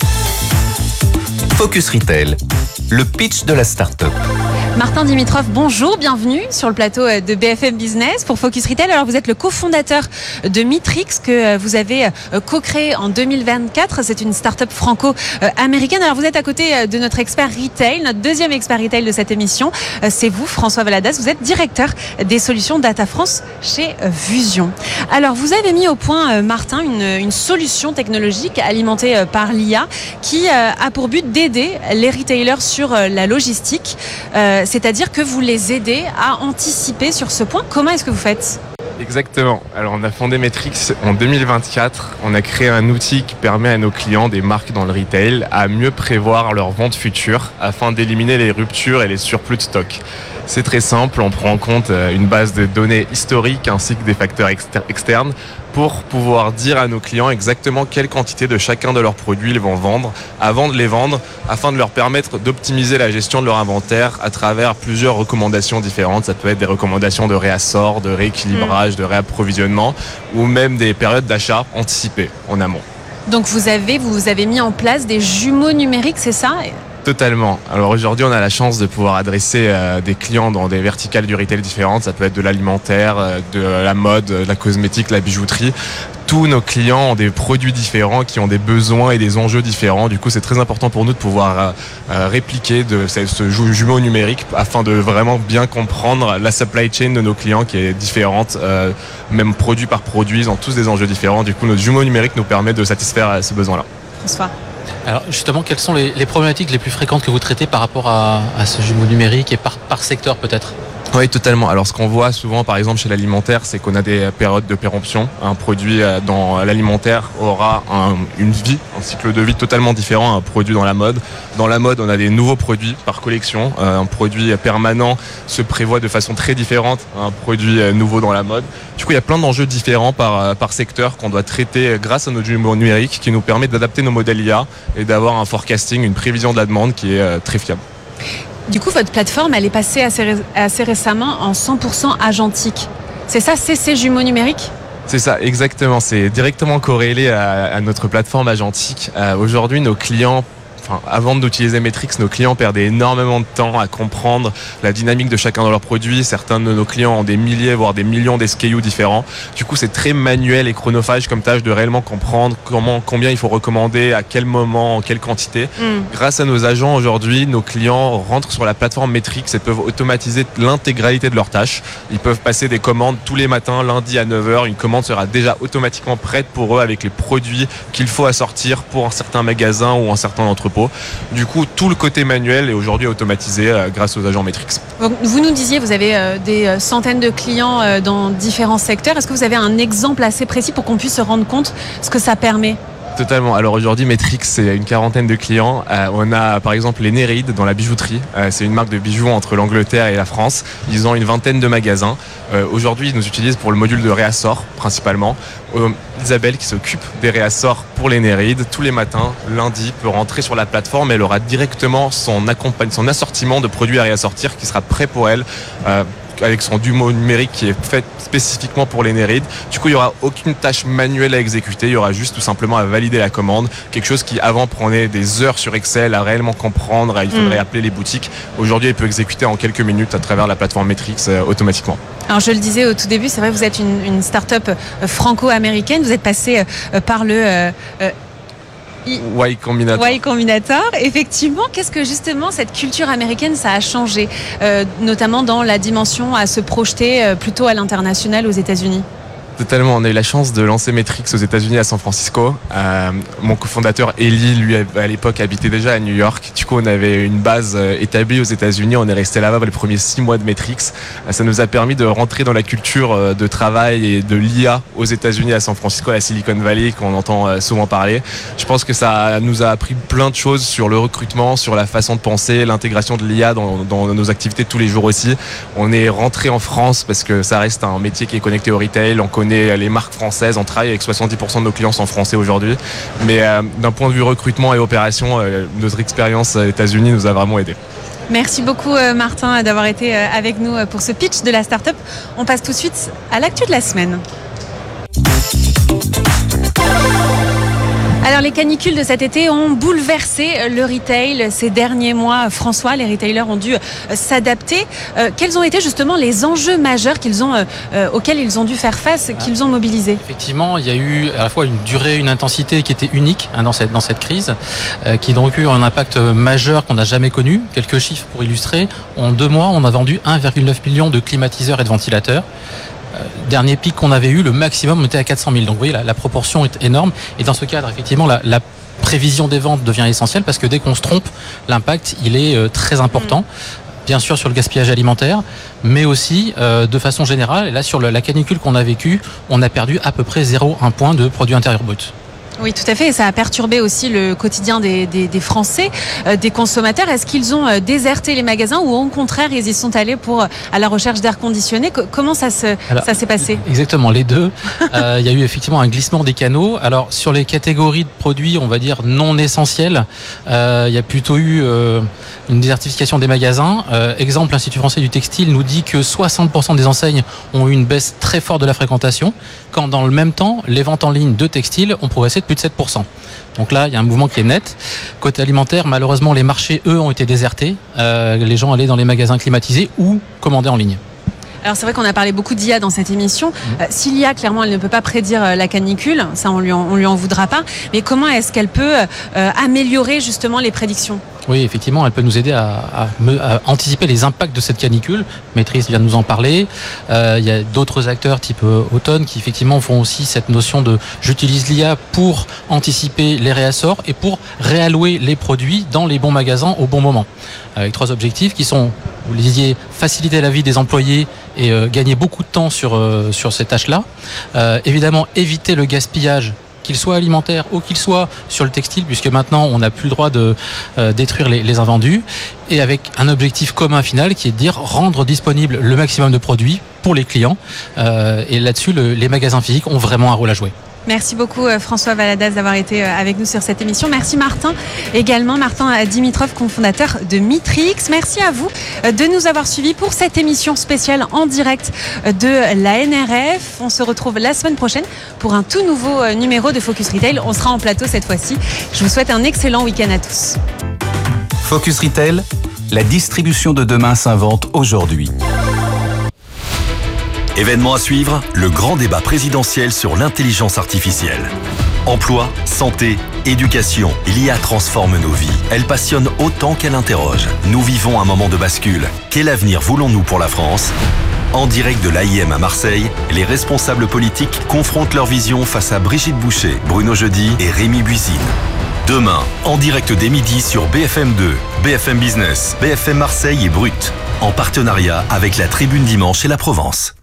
Focus Retail, le pitch de la start-up.
Martin Dimitrov, bonjour, bienvenue sur le plateau de B F M Business pour Focus Retail. Alors vous êtes le cofondateur de Mitrix que vous avez co-créé en deux mille vingt-quatre. C'est une start-up franco-américaine. Alors vous êtes à côté de notre expert retail, notre deuxième expert retail de cette émission. C'est vous, François Valadas. Vous êtes directeur des solutions Data France chez Vusion. Alors vous avez mis au point, Martin, une, une solution technologique alimentée par l'I A qui a pour but d'aider les retailers sur la logistique. Euh, C'est-à-dire que vous les aidez à anticiper sur ce point. Comment est-ce que vous faites ?
Exactement. Alors on a fondé Mitrix en deux mille vingt-quatre. On a créé un outil qui permet à nos clients, des marques dans le retail, à mieux prévoir leurs ventes futures afin d'éliminer les ruptures et les surplus de stock. C'est très simple, on prend en compte une base de données historiques ainsi que des facteurs exter- externes pour pouvoir dire à nos clients exactement quelle quantité de chacun de leurs produits ils vont vendre avant de les vendre, afin de leur permettre d'optimiser la gestion de leur inventaire à travers plusieurs recommandations différentes. Ça peut être des recommandations de réassort, de rééquilibrage, mmh. de réapprovisionnement ou même des périodes d'achat anticipées en amont.
Donc vous avez, vous avez mis en place des jumeaux numériques, c'est ça ?
Totalement. Alors aujourd'hui, on a la chance de pouvoir adresser euh, des clients dans des verticales du retail différentes. Ça peut être de l'alimentaire, euh, de la mode, de la cosmétique, la bijouterie. Tous nos clients ont des produits différents qui ont des besoins et des enjeux différents. Du coup, c'est très important pour nous de pouvoir euh, répliquer de ce, ce jumeau numérique afin de vraiment bien comprendre la supply chain de nos clients qui est différente, euh, même produit par produit, ils ont tous des enjeux différents. Du coup, notre jumeau numérique nous permet de satisfaire ce besoin-là.
François.
Alors justement, quelles sont les, les problématiques les plus fréquentes que vous traitez par rapport à, à ce jumeau numérique et par, par secteur peut-être ?
Oui, totalement. Alors, ce qu'on voit souvent, par exemple, chez l'alimentaire, c'est qu'on a des périodes de péremption. Un produit dans l'alimentaire aura un, une vie, un cycle de vie totalement différent à un produit dans la mode. Dans la mode, on a des nouveaux produits par collection. Un produit permanent se prévoit de façon très différente à un produit nouveau dans la mode. Du coup, il y a plein d'enjeux différents par, par secteur qu'on doit traiter grâce à notre jumeau numérique qui nous permet d'adapter nos modèles I A et d'avoir un forecasting, une prévision de la demande qui est très fiable.
Du coup, votre plateforme, elle est passée assez, ré- assez récemment en cent pour cent agentique. C'est ça, c'est ces jumeaux numériques ?
C'est ça, exactement. C'est directement corrélé à, à notre plateforme agentique. Euh, aujourd'hui, nos clients... Enfin, avant d'utiliser Metrix, nos clients perdaient énormément de temps à comprendre la dynamique de chacun de leurs produits. Certains de nos clients ont des milliers, voire des millions d'S K U différents. Du coup, c'est très manuel et chronophage comme tâche de réellement comprendre comment, combien il faut recommander, à quel moment, en quelle quantité. Mm. Grâce à nos agents aujourd'hui, nos clients rentrent sur la plateforme Metrix et peuvent automatiser l'intégralité de leurs tâches. Ils peuvent passer des commandes tous les matins, lundi à neuf heures. Une commande sera déjà automatiquement prête pour eux avec les produits qu'il faut assortir pour un certain magasin ou un certain entrepôt. Du coup, tout le côté manuel est aujourd'hui automatisé euh, grâce aux agents Metrix.
Vous nous disiez, vous avez euh, des centaines de clients euh, dans différents secteurs. Est-ce que vous avez un exemple assez précis pour qu'on puisse se rendre compte ce que ça permet ?
Totalement. Alors aujourd'hui, Metrix, c'est une quarantaine de clients. Euh, on a par exemple les Nereid dans la bijouterie. Euh, c'est une marque de bijoux entre l'Angleterre et la France. Ils ont une vingtaine de magasins. Euh, aujourd'hui, ils nous utilisent pour le module de réassort principalement. Euh, Isabelle qui s'occupe des réassorts pour les Nereid tous les matins, lundi, peut rentrer sur la plateforme. Elle aura directement son, accompagne, son assortiment de produits à réassortir qui sera prêt pour elle. Euh, avec son jumeau numérique qui est fait spécifiquement pour les Nereid. Du coup, il n'y aura aucune tâche manuelle à exécuter. Il y aura juste tout simplement à valider la commande. Quelque chose qui, avant, prenait des heures sur Excel à réellement comprendre. Il faudrait mmh. appeler les boutiques. Aujourd'hui, il peut exécuter en quelques minutes à travers la plateforme Metrix euh, automatiquement.
Alors, je le disais au tout début, c'est vrai que vous êtes une, une start-up franco-américaine. Vous êtes passé euh, par le... Euh, euh,
Y Combinator.
Y Combinator. Effectivement, qu'est-ce que justement cette culture américaine ça a changé, euh, notamment dans la dimension à se projeter euh, plutôt à l'international aux États-Unis?
Totalement, on a eu la chance de lancer Metrix aux États-Unis à San Francisco. Euh, mon cofondateur Eli, lui, à l'époque, habitait déjà à New York. Du coup, on avait une base établie aux États-Unis. On est resté là-bas les premiers six mois de Metrix. Ça nous a permis de rentrer dans la culture de travail et de l'I A aux États-Unis, à San Francisco, à la Silicon Valley, qu'on entend souvent parler. Je pense que ça nous a appris plein de choses sur le recrutement, sur la façon de penser, l'intégration de l'I A dans, dans nos activités de tous les jours aussi. On est rentré en France parce que ça reste un métier qui est connecté au retail. On connaît les marques françaises, on travaille avec soixante-dix pour cent de nos clients sont français aujourd'hui. Mais euh, d'un point de vue recrutement et opération, euh, notre expérience aux États-Unis nous a vraiment aidé.
Merci beaucoup euh, Martin d'avoir été euh, avec nous pour ce pitch de la start-up. On passe tout de suite à l'actu de la semaine. Alors les canicules de cet été ont bouleversé le retail ces derniers mois. François, les retailers ont dû s'adapter. Euh, quels ont été justement les enjeux majeurs qu'ils ont, euh, auxquels ils ont dû faire face, qu'ils ont mobilisés?
Effectivement, il y a eu à la fois une durée, une intensité qui était unique hein, dans, cette, dans cette crise, euh, qui donc eu un impact majeur qu'on n'a jamais connu. Quelques chiffres pour illustrer. En deux mois, on a vendu un virgule neuf million de climatiseurs et de ventilateurs. Euh, dernier pic qu'on avait eu, le maximum on était à quatre cent mille. Donc vous voyez, la, la proportion est énorme. Et dans ce cadre, effectivement, la, la prévision des ventes devient essentielle parce que dès qu'on se trompe, l'impact, il est euh, très important. Mmh. Bien sûr sur le gaspillage alimentaire, mais aussi euh, de façon générale. Et là, sur le, la canicule qu'on a vécue, on a perdu à peu près zéro virgule un point de produit intérieur brut.
Oui, tout à fait. Et ça a perturbé aussi le quotidien des, des, des Français, euh, des consommateurs. Est-ce qu'ils ont euh, déserté les magasins ou au contraire, ils y sont allés pour, à la recherche d'air conditionné? C- Comment ça, se, Alors, ça s'est passé?
Exactement, les deux. euh, il y a eu effectivement un glissement des canaux. Alors, sur les catégories de produits, on va dire non essentiels, euh, il y a plutôt eu euh, une désertification des magasins. Euh, exemple, l'Institut français du textile nous dit que soixante pour cent des enseignes ont eu une baisse très forte de la fréquentation, quand dans le même temps, les ventes en ligne de textiles ont progressé de plus de sept pour cent. Donc là, il y a un mouvement qui est net. Côté alimentaire, malheureusement, les marchés, eux, ont été désertés. Euh, les gens allaient dans les magasins climatisés ou commandaient en ligne.
Alors c'est vrai qu'on a parlé beaucoup d'I A dans cette émission. Mmh. Euh, si l'I A, clairement, elle ne peut pas prédire euh, la canicule, ça on lui en, on lui en voudra pas. Mais comment est-ce qu'elle peut euh, améliorer justement les prédictions ?
Oui, effectivement, elle peut nous aider à, à, à anticiper les impacts de cette canicule. Maîtrise vient de nous en parler. Euh, il y a d'autres acteurs type euh, Automne qui effectivement font aussi cette notion de j'utilise l'I A pour anticiper les réassorts et pour réallouer les produits dans les bons magasins au bon moment. Avec trois objectifs qui sont, vous le disiez, faciliter la vie des employés et euh, gagner beaucoup de temps sur, euh, sur ces tâches-là. Euh, évidemment, éviter le gaspillage, qu'il soit alimentaire ou qu'il soit sur le textile, puisque maintenant on n'a plus le droit de euh, détruire les, les invendus, et avec un objectif commun final qui est de dire rendre disponible le maximum de produits pour les clients. Euh, et là-dessus, le, les magasins physiques ont vraiment un rôle à jouer.
Merci beaucoup François Valadas d'avoir été avec nous sur cette émission. Merci Martin, également Martin Dimitrov, cofondateur de Mitrix. Merci à vous de nous avoir suivis pour cette émission spéciale en direct de la N R F. On se retrouve la semaine prochaine pour un tout nouveau numéro de Focus Retail. On sera en plateau cette fois-ci. Je vous souhaite un excellent week-end à tous.
Focus Retail, la distribution de demain s'invente aujourd'hui.
Événement à suivre, le grand débat présidentiel sur l'intelligence artificielle. Emploi, santé, éducation, l'I A transforme nos vies. Elle passionne autant qu'elle interroge. Nous vivons un moment de bascule. Quel avenir voulons-nous pour la France ? En direct de l'A I M à Marseille, les responsables politiques confrontent leur vision face à Brigitte Boucher, Bruno Jeudi et Rémi Buisine. Demain, en direct dès midi sur B F M deux, B F M Business, B F M Marseille et Brut, en partenariat avec la Tribune Dimanche et la Provence.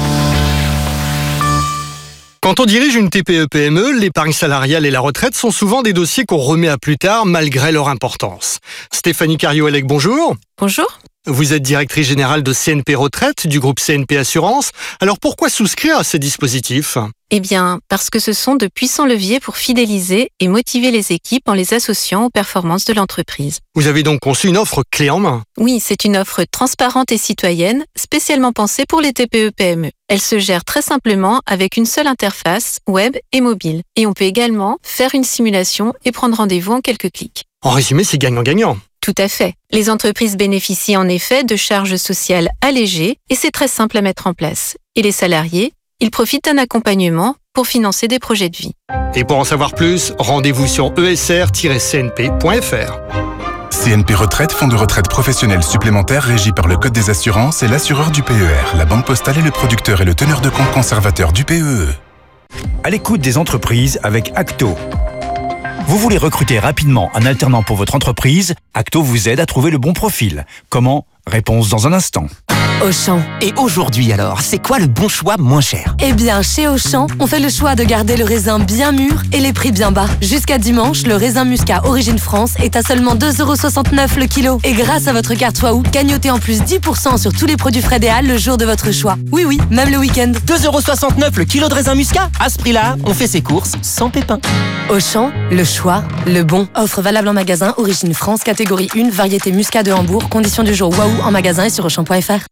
Quand on dirige une T P E P M E, l'épargne salariale et la retraite sont souvent des dossiers qu'on remet à plus tard malgré leur importance. Stéphanie Cario-Elec, bonjour.
Bonjour.
Vous êtes directrice générale de C N P Retraite du groupe C N P Assurance. Alors pourquoi souscrire à ces dispositifs ?
Eh bien, parce que ce sont de puissants leviers pour fidéliser et motiver les équipes en les associant aux performances de l'entreprise.
Vous avez donc conçu une offre clé en main ?
Oui, c'est une offre transparente et citoyenne, spécialement pensée pour les T P E P M E. Elle se gère très simplement avec une seule interface, web et mobile. Et on peut également faire une simulation et prendre rendez-vous en quelques clics.
En résumé, c'est gagnant-gagnant.
Tout à fait. Les entreprises bénéficient en effet de charges sociales allégées et c'est très simple à mettre en place. Et les salariés, ils profitent d'un accompagnement pour financer des projets de vie.
Et pour en savoir plus, rendez-vous sur e s r tiret c n p point f r.
C N P Retraite, fonds de retraite professionnel supplémentaire régi par le Code des assurances et l'assureur du P E R. La Banque Postale est le producteur et le teneur de compte conservateur du P E E.
À l'écoute des entreprises avec Acto. Vous voulez recruter rapidement un alternant pour votre entreprise ? Acto vous aide à trouver le bon profil. Comment ? Réponse dans un instant.
Auchan. Et aujourd'hui alors, c'est quoi le bon choix moins cher ?
Eh bien, chez Auchan, on fait le choix de garder le raisin bien mûr et les prix bien bas. Jusqu'à dimanche, le raisin muscat Origine France est à seulement deux euros soixante-neuf le kilo. Et grâce à votre carte Waouh, gagnotez en plus dix pour cent sur tous les produits frais des Halles le jour de votre choix. Oui, oui, même le week-end.
deux euros soixante-neuf le kilo de raisin muscat ? À ce prix-là, on fait ses courses sans pépin.
Auchan, le choix, le bon. Offre valable en magasin Origine France, catégorie un, variété muscat de Hambourg. Conditions du jour Waouh en magasin et sur auchan point f r.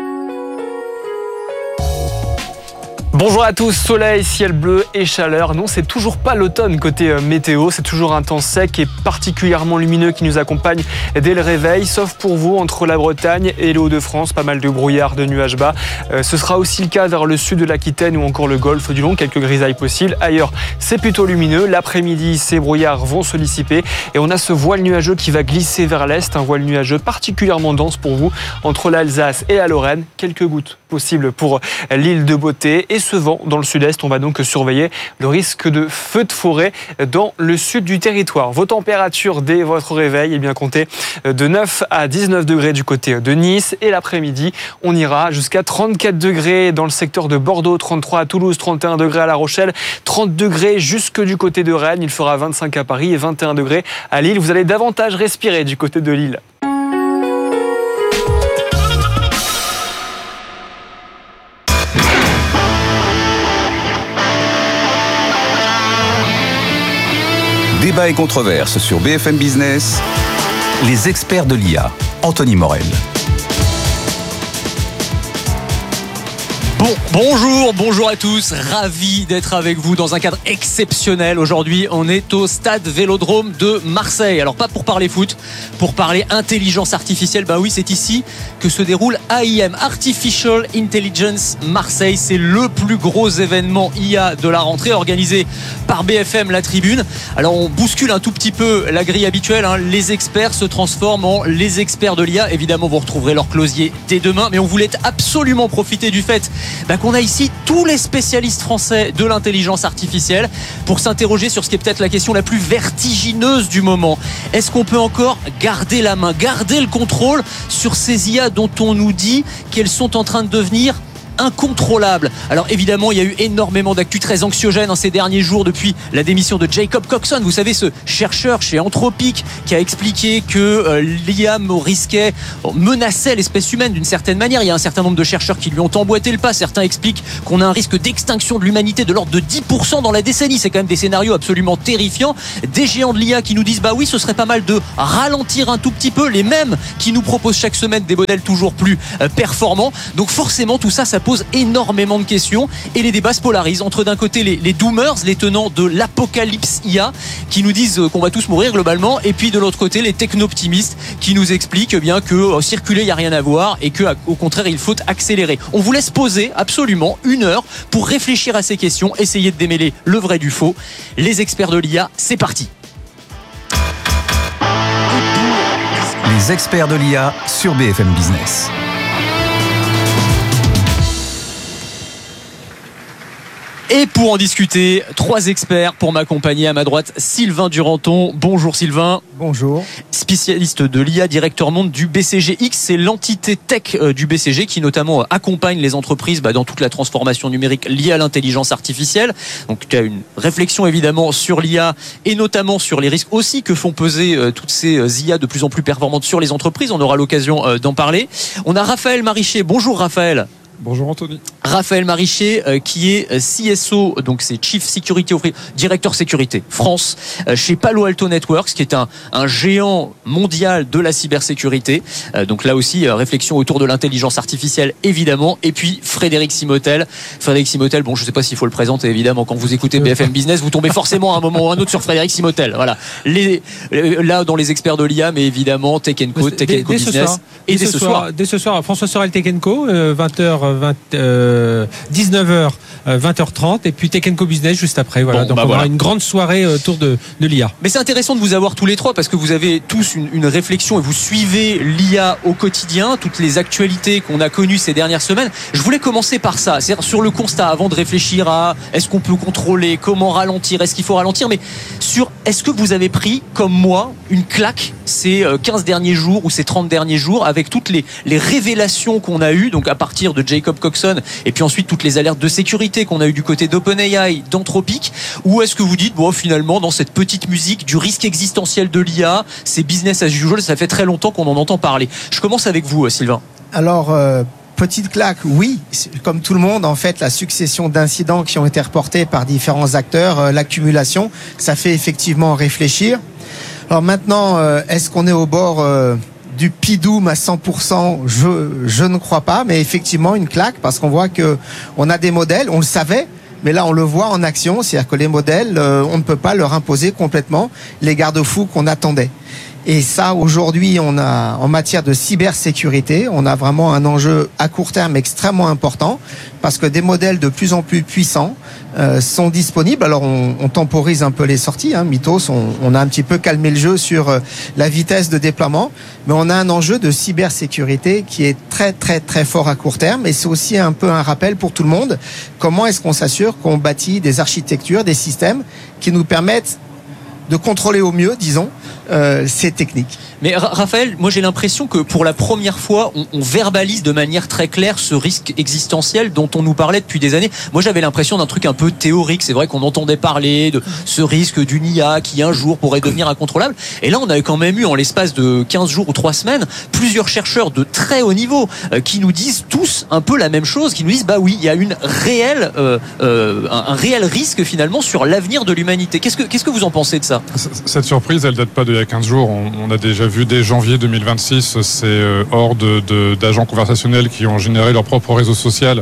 Bonjour à tous, soleil, ciel bleu et chaleur. Non, c'est toujours pas l'automne côté euh, météo, c'est toujours un temps sec et particulièrement lumineux qui nous accompagne dès le réveil, sauf pour vous entre la Bretagne et les Hauts-de-France, pas mal de brouillard, de nuages bas. Euh, ce sera aussi le cas vers le sud de l'Aquitaine ou encore le golfe du Long, quelques grisailles possibles. Ailleurs, c'est plutôt lumineux. L'après-midi, ces brouillards vont se dissiper et on a ce voile nuageux qui va glisser vers l'est, un voile nuageux particulièrement dense pour vous entre l'Alsace et la Lorraine. Quelques gouttes possibles pour l'île de Beauté et ce vent dans le sud-est. On va donc surveiller le risque de feux de forêt dans le sud du territoire. Vos températures dès votre réveil, eh bien comptez de neuf à dix-neuf degrés du côté de Nice et l'après-midi, on ira jusqu'à trente-quatre degrés dans le secteur de Bordeaux, trente-trois à Toulouse, trente et un degrés à La Rochelle, trente degrés jusque du côté de Rennes. Il fera vingt-cinq à Paris et vingt et un degrés à Lille. Vous allez davantage respirer du côté de Lille.
Débat et controverse sur B F M Business. Les experts de l'I A. Anthony Morel.
Bon, bonjour, bonjour à tous, ravi d'être avec vous dans un cadre exceptionnel. Aujourd'hui, on est au stade Vélodrome de Marseille. Alors pas pour parler foot, pour parler intelligence artificielle. Bah oui, c'est ici que se déroule A I M, Artificial Intelligence Marseille. C'est le plus gros événement I A de la rentrée organisé par B F M La Tribune. Alors on bouscule un tout petit peu la grille habituelle, hein. Les experts se transforment en les experts de l'I A. Évidemment, vous retrouverez leur closier dès demain, mais on voulait absolument profiter du fait bah, qu'on a ici tous les spécialistes français de l'intelligence artificielle pour s'interroger sur ce qui est peut-être la question la plus vertigineuse du moment. Est-ce qu'on peut encore garder la main, garder le contrôle sur ces I A dont on nous dit qu'elles sont en train de devenir incontrôlable? Alors évidemment, il y a eu énormément d'actu très anxiogènes en ces derniers jours depuis la démission de Jacob Coxon. Vous savez, ce chercheur chez Anthropic qui a expliqué que euh, l'I A risquait, menaçait l'espèce humaine d'une certaine manière. Il y a un certain nombre de chercheurs qui lui ont emboîté le pas. Certains expliquent qu'on a un risque d'extinction de l'humanité de l'ordre de dix pour cent dans la décennie. C'est quand même des scénarios absolument terrifiants. Des géants de l'I A qui nous disent bah oui, ce serait pas mal de ralentir un tout petit peu, les mêmes qui nous proposent chaque semaine des modèles toujours plus euh, performants. Donc forcément, tout ça, ça pose énormément de questions et les débats se polarisent entre d'un côté les, les doomers, les tenants de l'apocalypse I A qui nous disent qu'on va tous mourir globalement, et puis de l'autre côté les techno-optimistes qui nous expliquent bien que euh, circuler il n'y a rien à voir et que au contraire il faut accélérer. On vous laisse poser absolument une heure pour réfléchir à ces questions, essayer de démêler le vrai du faux. Les experts de l'I A, c'est parti.
Les experts de l'I A sur B F M Business.
Et pour en discuter, trois experts pour m'accompagner. À ma droite, Sylvain Duranton. Bonjour Sylvain.
Bonjour.
Spécialiste de l'I A, directeur monde du B C G X. C'est l'entité tech du B C G qui notamment accompagne les entreprises dans toute la transformation numérique liée à l'intelligence artificielle. Donc tu as une réflexion évidemment sur l'I A et notamment sur les risques aussi que font peser toutes ces I A de plus en plus performantes sur les entreprises. On aura l'occasion d'en parler. On a Raphaël Marichet. Bonjour Raphaël.
Bonjour Anthony.
Raphaël Marichet euh, qui est euh, C S O, donc c'est Chief Security Officer, directeur sécurité France euh, chez Palo Alto Networks, qui est un, un géant mondial de la cybersécurité. Euh, donc là aussi, euh, réflexion autour de l'intelligence artificielle évidemment. Et puis Frédéric Simotel. Frédéric Simotel, bon je ne sais pas s'il faut le présenter évidemment, quand vous écoutez B F M Business, vous tombez forcément à un moment ou à un autre sur Frédéric Simotel. Voilà. Les, euh, là dans les experts de l'I A, mais évidemment Tech and Co, Tech and Co Business.
Et dès ce soir, dès ce soir, François Sorel Tech and Co, euh, vingt heures vingt, euh, dix-neuf heures, euh, vingt heures trente, et puis Tech and Co Business juste après. Voilà. Bon, donc bah on voilà. aura une grande soirée autour de, de l'I A.
Mais c'est intéressant de vous avoir tous les trois parce que vous avez tous une, une réflexion et vous suivez l'I A au quotidien, toutes les actualités qu'on a connues ces dernières semaines. Je voulais commencer par ça, c'est-à-dire sur le constat, avant de réfléchir à est-ce qu'on peut contrôler, comment ralentir, est-ce qu'il faut ralentir, mais sur est-ce que vous avez pris, comme moi, une claque ces quinze derniers jours ou ces trente derniers jours avec toutes les, les révélations qu'on a eues, donc à partir de Jacob Coxon et puis ensuite toutes les alertes de sécurité qu'on a eues du côté d'OpenAI, d'Anthropic, ou est-ce que vous dites bon finalement dans cette petite musique du risque existentiel de l'I A, c'est business as usual, ça fait très longtemps qu'on en entend parler. Je commence avec vous Sylvain.
Alors euh... petite claque, oui, comme tout le monde, en fait, la succession d'incidents qui ont été reportés par différents acteurs, euh, l'accumulation, ça fait effectivement réfléchir. Alors maintenant, euh, est-ce qu'on est au bord euh, du P-Doom à cent pour cent? Je, je ne crois pas, mais effectivement une claque, parce qu'on voit que on a des modèles, on le savait, mais là on le voit en action, c'est-à-dire que les modèles, euh, on ne peut pas leur imposer complètement les garde-fous qu'on attendait. Et ça, aujourd'hui, on a, en matière de cybersécurité, on a vraiment un enjeu à court terme extrêmement important parce que des modèles de plus en plus puissants euh, sont disponibles. Alors, on, on temporise un peu les sorties, hein, Mythos, on, on a un petit peu calmé le jeu sur euh, la vitesse de déploiement, mais on a un enjeu de cybersécurité qui est très, très, très fort à court terme et c'est aussi un peu un rappel pour tout le monde. Comment est-ce qu'on s'assure qu'on bâtit des architectures, des systèmes qui nous permettent de contrôler au mieux, disons, euh, ces techniques.
Mais Raphaël, moi j'ai l'impression que pour la première fois, on, on verbalise de manière très claire ce risque existentiel dont on nous parlait depuis des années. Moi j'avais l'impression d'un truc un peu théorique. C'est vrai qu'on entendait parler de ce risque d'une I A qui un jour pourrait devenir incontrôlable. Et là on a quand même eu en l'espace de quinze jours ou trois semaines, plusieurs chercheurs de très haut niveau euh, qui nous disent tous un peu la même chose, qui nous disent bah oui, il y a une réelle, euh, euh, un, un réel risque finalement sur l'avenir de l'humanité. Qu'est-ce que, qu'est-ce que vous en pensez de ça?
Cette surprise, elle date pas d'il y a quinze jours. On, on a déjà vu dès janvier deux mille vingt-six ces euh, hordes de, d'agents conversationnels qui ont généré leur propre réseau social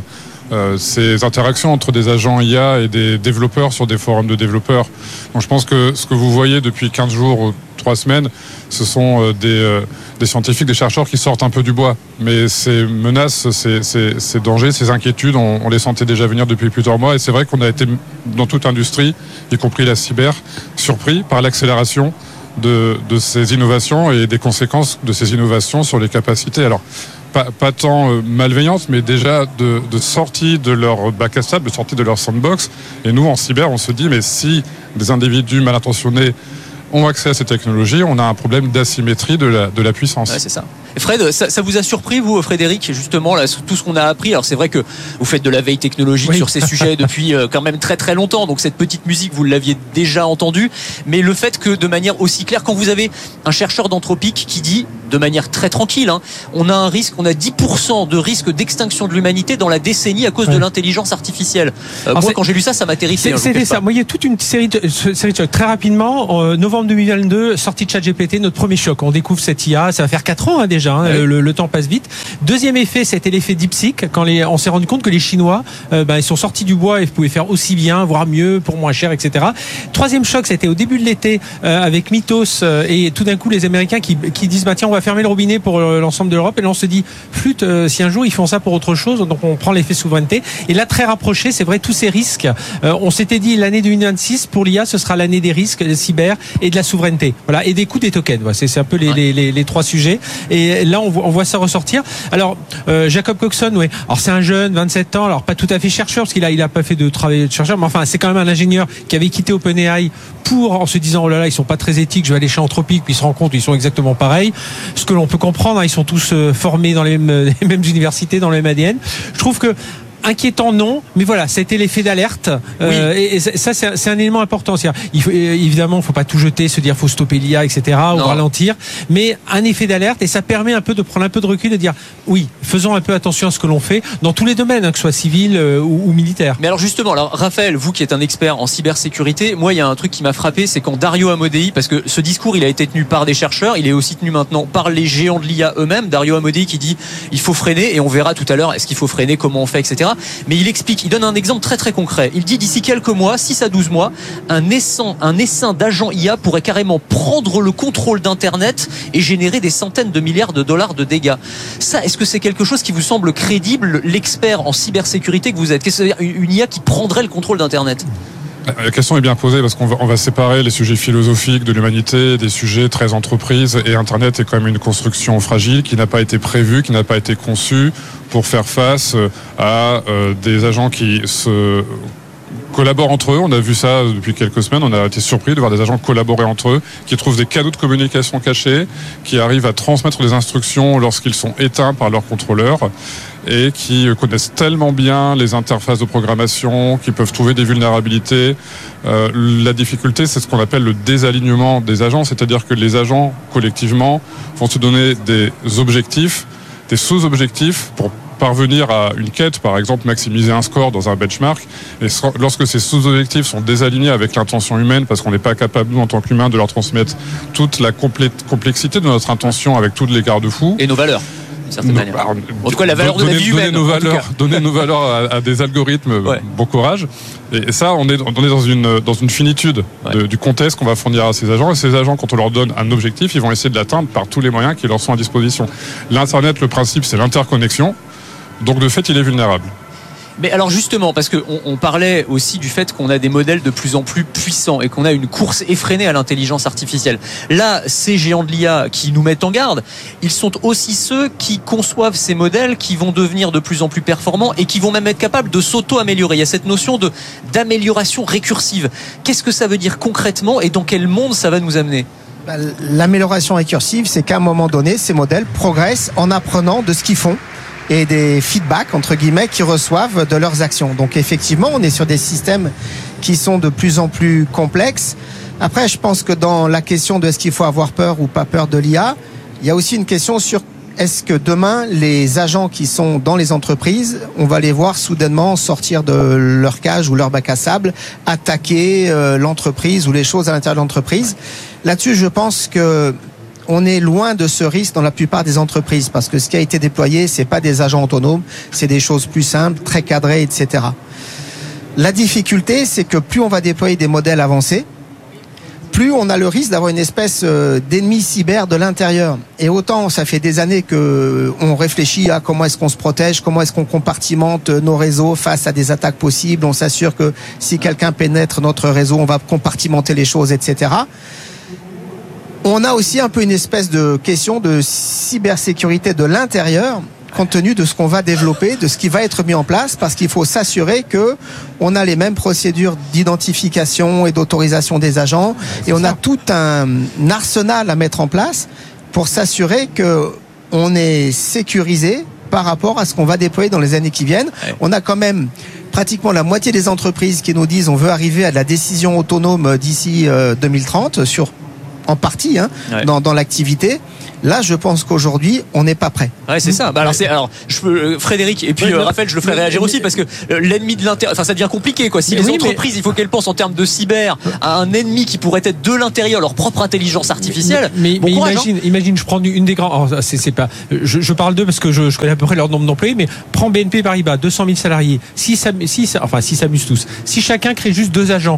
euh, ces interactions entre des agents I A et des développeurs sur des forums de développeurs. Donc je pense que ce que vous voyez depuis quinze jours ou trois semaines, ce sont euh, des, euh, des scientifiques, des chercheurs qui sortent un peu du bois. Mais ces menaces, ces, ces, ces dangers, ces inquiétudes, on, on les sentait déjà venir depuis plusieurs mois. Et c'est vrai qu'on a été, dans toute industrie, y compris la cyber, surpris par l'accélération de, de ces innovations et des conséquences de ces innovations sur les capacités. Alors, pas, pas tant euh, malveillantes, mais déjà de, de sortie de leur bac à sable, de sortie de leur sandbox. Et nous, en cyber, on se dit, mais si des individus mal intentionnés ont accès à ces technologies, on a un problème d'asymétrie de la, de la puissance.
Ouais, c'est ça. Et Fred, ça, ça vous a surpris, vous, Frédéric, justement, là, tout ce qu'on a appris? Alors, c'est vrai que vous faites de la veille technologique oui. sur ces sujets depuis euh, quand même très très longtemps, donc cette petite musique, vous l'aviez déjà entendue, mais le fait que de manière aussi claire, quand vous avez un chercheur d'Anthropic qui dit, de manière très tranquille, hein, on a un risque, on a dix pour cent de risque d'extinction de l'humanité dans la décennie à cause ouais. de l'intelligence artificielle. Euh, moi, quand j'ai lu ça, ça m'a terrifié.
C'est, c'était ça. Moi, il y a toute une série de, série de chocs. Très rapidement, en novembre deux mille vingt-deux, sortie de ChatGPT, notre premier choc. On découvre cette I A, ça va faire quatre ans hein, déjà. Hein, ouais. le, le temps passe vite. Deuxième effet, c'était l'effet DeepSeek. Quand les, on s'est rendu compte que les Chinois, euh, ben, ils sont sortis du bois et pouvaient faire aussi bien, voire mieux, pour moins cher, et cetera. Troisième choc, c'était au début de l'été euh, avec Mythos euh, et tout d'un coup les Américains qui, qui disent bah tiens, on va fermer le robinet pour euh, l'ensemble de l'Europe. Et là, on se dit flûte, euh, si un jour ils font ça pour autre chose, donc on prend l'effet souveraineté. Et là, très rapproché, c'est vrai, tous ces risques. Euh, on s'était dit l'année deux mille vingt-six pour l'I A, ce sera l'année des risques, des cyber et de la souveraineté. Voilà, et des coûts des tokens. Voilà, c'est, c'est un peu les, ouais. les, les, les trois sujets. Et là, on voit, on voit ça ressortir. Alors, euh, Jacob Coxon, ouais. Alors c'est un jeune, vingt-sept ans. Alors pas tout à fait chercheur parce qu'il a, il a pas fait de travail de chercheur, mais enfin c'est quand même un ingénieur qui avait quitté OpenAI pour en se disant oh là là ils sont pas très éthiques, je vais aller chez Anthropic, puis il se rend compte ils sont exactement pareils. Ce que l'on peut comprendre, hein, ils sont tous euh, formés dans les mêmes, les mêmes universités, dans le même A D N. Je trouve que inquiétant non, mais voilà, ça a été l'effet d'alerte. Euh, oui. et, et ça, c'est, c'est un élément important. C'est-à-dire, il faut, évidemment, il ne faut pas tout jeter, se dire faut stopper l'I A, et cetera, ou non. ralentir, mais un effet d'alerte, et ça permet un peu de prendre un peu de recul, de dire oui, faisons un peu attention à ce que l'on fait dans tous les domaines, hein, que ce soit civil euh, ou, ou militaire.
Mais alors justement, alors Raphaël, vous qui êtes un expert en cybersécurité, moi il y a un truc qui m'a frappé, c'est quand Dario Amodei, parce que ce discours il a été tenu par des chercheurs, il est aussi tenu maintenant par les géants de l'I A eux-mêmes. Dario Amodei qui dit il faut freiner, et on verra tout à l'heure est-ce qu'il faut freiner, comment on fait, et cetera. Mais il explique, il donne un exemple très très concret. Il dit d'ici quelques mois, six à douze mois, un essaim, un essaim d'agents I A pourrait carrément prendre le contrôle d'Internet et générer des centaines de milliards de dollars de dégâts. Ça, est-ce que c'est quelque chose qui vous semble crédible, l'expert en cybersécurité que vous êtes? Qu'est-ce que ça veut dire, une I A qui prendrait le contrôle d'Internet?
La question est bien posée parce qu'on va, on va séparer les sujets philosophiques de l'humanité des sujets très entreprises, et Internet est quand même une construction fragile qui n'a pas été prévue, qui n'a pas été conçue pour faire face à euh, des agents qui se collaborent entre eux. On a vu ça depuis quelques semaines, on a été surpris de voir des agents collaborer entre eux, qui trouvent des canaux de communication cachés, qui arrivent à transmettre des instructions lorsqu'ils sont éteints par leurs contrôleurs, et qui connaissent tellement bien les interfaces de programmation, qui peuvent trouver des vulnérabilités. Euh, la difficulté, c'est ce qu'on appelle le désalignement des agents, c'est-à-dire que les agents, collectivement, vont se donner des objectifs, des sous-objectifs pour parvenir à une quête, par exemple maximiser un score dans un benchmark, et lorsque ces sous-objectifs sont désalignés avec l'intention humaine, parce qu'on n'est pas capable, nous, en tant qu'humains, de leur transmettre toute la complé- complexité de notre intention avec toutes les garde-fous.
Et nos valeurs. Certaine manière. Alors, en tout cas, la valeur de la vie humaine.
Donner nos valeurs, donner nos valeurs à, à des algorithmes, ouais. Bon courage. Et ça, on est, on est dans une, dans une finitude de, ouais. du contexte qu'on va fournir à ces agents. Et ces agents, quand on leur donne un objectif, ils vont essayer de l'atteindre par tous les moyens qui leur sont à disposition. L'Internet, le principe, c'est l'interconnexion. Donc, de fait, il est vulnérable.
Mais alors justement, parce qu'on on parlait aussi du fait qu'on a des modèles de plus en plus puissants et qu'on a une course effrénée à l'intelligence artificielle. Là, ces géants de l'I A qui nous mettent en garde, ils sont aussi ceux qui conçoivent ces modèles qui vont devenir de plus en plus performants et qui vont même être capables de s'auto-améliorer. Il y a cette notion de, d'amélioration récursive. Qu'est-ce que ça veut dire concrètement et dans quel monde ça va nous amener ?
L'amélioration récursive, c'est qu'à un moment donné, ces modèles progressent en apprenant de ce qu'ils font et des feedbacks, entre guillemets, qu'ils reçoivent de leurs actions. Donc effectivement, on est sur des systèmes qui sont de plus en plus complexes. Après, je pense que dans la question de est-ce qu'il faut avoir peur ou pas peur de l'I A, il y a aussi une question sur est-ce que demain, les agents qui sont dans les entreprises, on va les voir soudainement sortir de leur cage ou leur bac à sable, attaquer euh, l'entreprise ou les choses à l'intérieur de l'entreprise. Là-dessus, je pense que on est loin de ce risque dans la plupart des entreprises parce que ce qui a été déployé, c'est pas des agents autonomes, c'est des choses plus simples, très cadrées, et cetera. La difficulté, c'est que plus on va déployer des modèles avancés, plus on a le risque d'avoir une espèce d'ennemi cyber de l'intérieur. Et autant ça fait des années que on réfléchit à comment est-ce qu'on se protège, comment est-ce qu'on compartimente nos réseaux face à des attaques possibles. On s'assure que si quelqu'un pénètre notre réseau, on va compartimenter les choses, et cetera. On a aussi un peu une espèce de question de cybersécurité de l'intérieur, compte tenu de ce qu'on va développer, de ce qui va être mis en place, parce qu'il faut s'assurer que on a les mêmes procédures d'identification et d'autorisation des agents, et on a tout un arsenal à mettre en place pour s'assurer que on est sécurisé par rapport à ce qu'on va déployer dans les années qui viennent. On a quand même pratiquement la moitié des entreprises qui nous disent on veut arriver à la décision autonome d'ici euh, deux mille trente sur en partie hein, ouais. dans, dans l'activité. Là, je pense qu'aujourd'hui, on n'est pas prêt.
Ouais, c'est ça. Bah, alors, c'est, alors, je peux, euh, Frédéric et puis ouais, euh, Raphaël, je le ferai réagir aussi parce que euh, l'ennemi de l'intérieur, enfin, ça devient compliqué, quoi. Si mais les oui, entreprises, mais... il faut qu'elles pensent en termes de cyber à un ennemi qui pourrait être de l'intérieur, leur propre intelligence artificielle.
Mais, mais,
bon
mais
courage,
imagine,
hein.
imagine, je prends une des grands. Oh, c'est, c'est pas. Je, je parle d'eux parce que je, je connais à peu près leur nombre d'employés, mais prends B N P Paribas, deux cent mille salariés. Si ça, si, enfin, si s'amusent tous. Si chacun crée juste deux agents.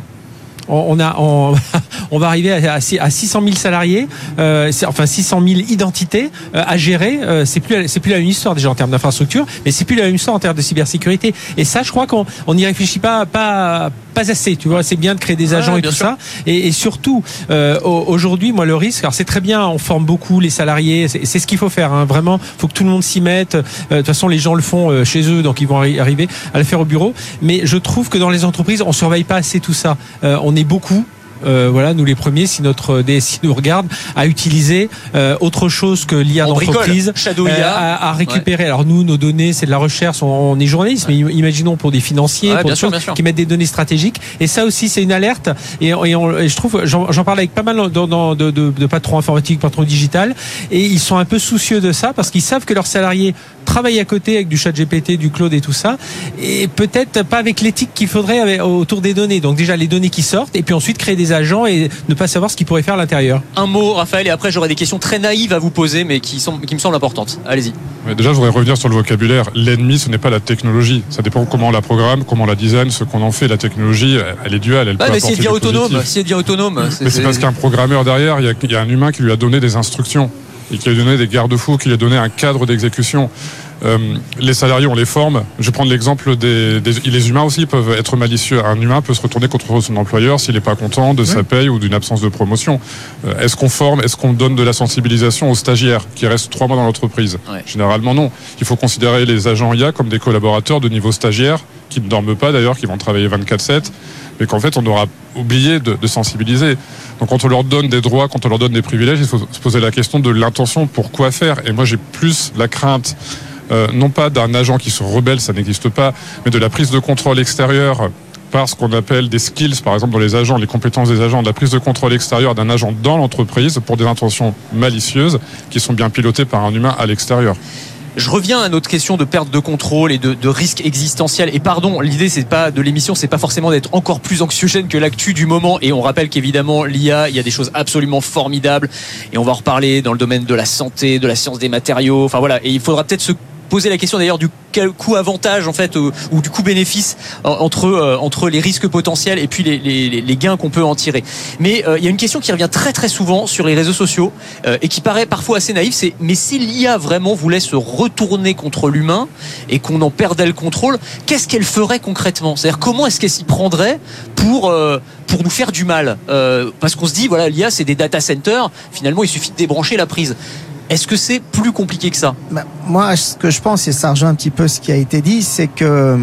On a, on, on va arriver à, à six cent mille salariés, euh, enfin six cent mille identités euh, à gérer. Euh, c'est plus, c'est plus la même histoire déjà en termes d'infrastructure, mais c'est plus la même histoire en termes de cybersécurité. Et ça, je crois qu'on on n'y réfléchit pas, pas, pas assez. Tu vois, c'est bien de créer des agents ouais, et tout sûr. ça. Et, et surtout, euh, aujourd'hui, moi, le risque. Alors, c'est très bien, on forme beaucoup les salariés. C'est, c'est ce qu'il faut faire. Hein, vraiment, faut que tout le monde s'y mette. Euh, de toute façon, les gens le font euh, chez eux, donc ils vont arri- arriver à le faire au bureau. Mais je trouve que dans les entreprises, on surveille pas assez tout ça. Euh, on est beaucoup. Euh, voilà, nous les premiers, si notre D S I nous regarde, à utiliser euh, autre chose que l'I A d'entreprise,
Shadow I A,
euh, à, à récupérer. Ouais. Alors nous, nos données, c'est de la recherche, on, on est journaliste, ouais. mais imaginons pour des financiers, ouais, pour des sûr, choses qui mettent des données stratégiques. Et ça aussi, c'est une alerte. Et, et, on, et je trouve, j'en, j'en parle avec pas mal de, de, de, de, de patrons informatiques, patrons digital, et ils sont un peu soucieux de ça parce qu'ils savent que leurs salariés travaillent à côté avec du chat G P T, du cloud et tout ça, et peut-être pas avec l'éthique qu'il faudrait avec, autour des données. Donc déjà les données qui sortent, et puis ensuite créer des agents et ne pas savoir ce qu'ils pourraient faire à l'intérieur.
Un mot, Raphaël, et après j'aurai des questions très naïves à vous poser, mais qui, sont, qui me semblent importantes. Allez-y.
Ouais, déjà, je voudrais revenir sur le vocabulaire. L'ennemi, ce n'est pas la technologie. Ça dépend comment on la programme, comment on la design, ce qu'on en fait. La technologie, elle est duale. Elle
ah,
peut
mais si elle devient autonome, si elle devient autonome.
C'est, mais c'est, c'est parce qu'un programmeur derrière, il y, a, il y a un humain qui lui a donné des instructions et qui lui a donné des garde-fous, qui lui a donné un cadre d'exécution. Euh, les salariés, on les forme. Je vais prendre l'exemple des, des les humains aussi peuvent être malicieux. Un humain peut se retourner contre son employeur s'il n'est pas content de oui. sa paye ou d'une absence de promotion. Euh, est-ce qu'on forme, est-ce qu'on donne de la sensibilisation aux stagiaires qui restent trois mois dans l'entreprise? ouais. Généralement non. Il faut considérer les agents I A comme des collaborateurs de niveau stagiaire qui ne dorment pas d'ailleurs, qui vont travailler vingt-quatre sept, mais qu'en fait on aura oublié de, de sensibiliser. Donc quand on leur donne des droits, quand on leur donne des privilèges, il faut se poser la question de l'intention, pour quoi faire. Et moi j'ai plus la crainte Euh, non pas d'un agent qui se rebelle, ça n'existe pas, mais de la prise de contrôle extérieure par ce qu'on appelle des skills, par exemple dans les agents, les compétences des agents, de la prise de contrôle extérieure d'un agent dans l'entreprise pour des intentions malicieuses qui sont bien pilotées par un humain à l'extérieur.
Je reviens à notre question de perte de contrôle et de, de risque existentiel. Et pardon, l'idée c'est pas de l'émission, c'est pas forcément d'être encore plus anxiogène que l'actu du moment. Et on rappelle qu'évidemment l'I A, il y a des choses absolument formidables. Et on va en reparler dans le domaine de la santé, de la science des matériaux. Enfin voilà. Et il faudra peut-être se poser la question d'ailleurs du coût-avantage en fait euh, ou du coût-bénéfice euh, entre euh, entre les risques potentiels et puis les, les, les gains qu'on peut en tirer. Mais euh, il y a une question qui revient très très souvent sur les réseaux sociaux euh, et qui paraît parfois assez naïve, c'est mais si l'I A vraiment voulait se retourner contre l'humain et qu'on en perdait le contrôle, qu'est-ce qu'elle ferait concrètement? C'est-à-dire comment est-ce qu'elle s'y prendrait pour euh, pour nous faire du mal euh, parce qu'on se dit voilà l'I A c'est des data centers, finalement il suffit de débrancher la prise. Est-ce que c'est plus compliqué que ça?
bah, Moi, ce que je pense, et ça rejoint un petit peu ce qui a été dit, c'est que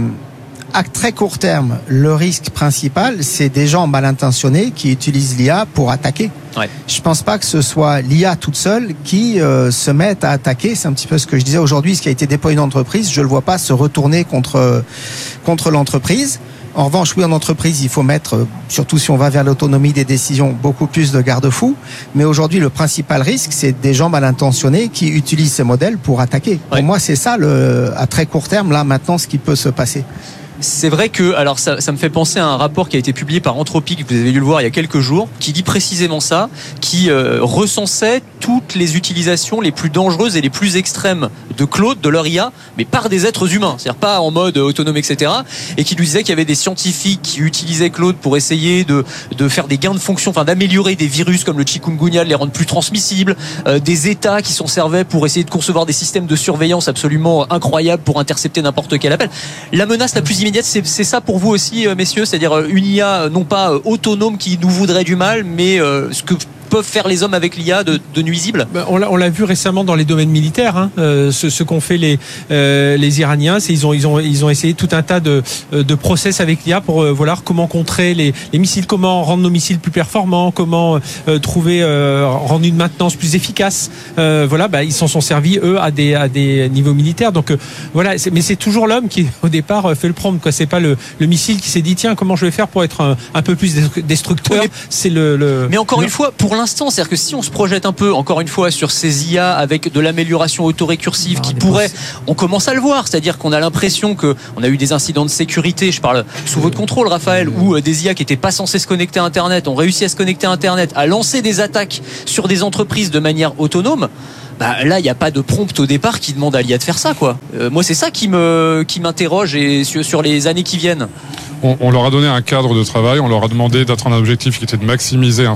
à très court terme, le risque principal, c'est des gens mal intentionnés qui utilisent l'I A pour attaquer. Ouais. Je pense pas que ce soit l'I A toute seule qui euh, se mette à attaquer. C'est un petit peu ce que je disais aujourd'hui. Ce qui a été déployé dans l'entreprise, je le vois pas se retourner contre contre l'entreprise. En revanche, oui, en entreprise, il faut mettre, surtout si on va vers l'autonomie des décisions, beaucoup plus de garde-fous. Mais aujourd'hui, le principal risque, c'est des gens mal intentionnés qui utilisent ces modèles pour attaquer. Ouais. Pour moi, c'est ça, le, à très court terme, là, maintenant, ce qui peut se passer.
C'est vrai que, alors ça, ça me fait penser à un rapport qui a été publié par Anthropic, vous avez dû le voir il y a quelques jours, qui dit précisément ça, qui euh, recensait toutes les utilisations les plus dangereuses et les plus extrêmes de Claude, de leur I A, mais par des êtres humains, c'est-à-dire pas en mode autonome, et cetera. Et qui lui disait qu'il y avait des scientifiques qui utilisaient Claude pour essayer de, de faire des gains de fonction, enfin d'améliorer des virus comme le chikungunya, de les rendre plus transmissibles, euh, des États qui s'en servaient pour essayer de concevoir des systèmes de surveillance absolument incroyables pour intercepter n'importe quel appel. La menace la plus immédiate, c'est, c'est ça pour vous aussi, messieurs, c'est-à-dire une I A non pas autonome qui nous voudrait du mal, mais euh, ce que peuvent faire les hommes avec l'I A de, de nuisibles.
On l'a, on l'a vu récemment dans les domaines militaires, hein, euh, ce, ce qu'ont fait les, euh, les Iraniens, c'est ils ont, ils, ont, ils ont essayé tout un tas de, de process avec l'I A pour euh, voilà, comment contrer les, les missiles, comment rendre nos missiles plus performants, comment euh, trouver, euh, rendre une maintenance plus efficace. Euh, voilà, bah, ils s'en sont servis, eux, à des, à des niveaux militaires. Donc euh, voilà, c'est, mais c'est toujours l'homme qui, au départ, fait le prompt, quoi. C'est pas le, le missile qui s'est dit, tiens, comment je vais faire pour être un, un peu plus destructeur.
Oui, mais,
c'est le, le...
mais encore
non.
une fois, pour l'instant, c'est-à-dire que si on se projette un peu, encore une fois, sur ces I A avec de l'amélioration autorécursive
ah,
qui pourrait, on commence à le voir, c'est-à-dire qu'on a l'impression que on a eu des incidents de sécurité, je parle sous votre contrôle, Raphaël, où des I A qui n'étaient pas censées se connecter à Internet ont réussi à se connecter à Internet, à lancer des attaques sur des entreprises de manière autonome. Bah, là, il n'y a pas de prompt au départ qui demande à l'I A de faire ça, quoi. Euh, moi, c'est ça qui me, qui m'interroge et sur, sur les années qui viennent.
On, on leur a donné un cadre de travail, on leur a demandé d'atteindre un objectif qui était de maximiser un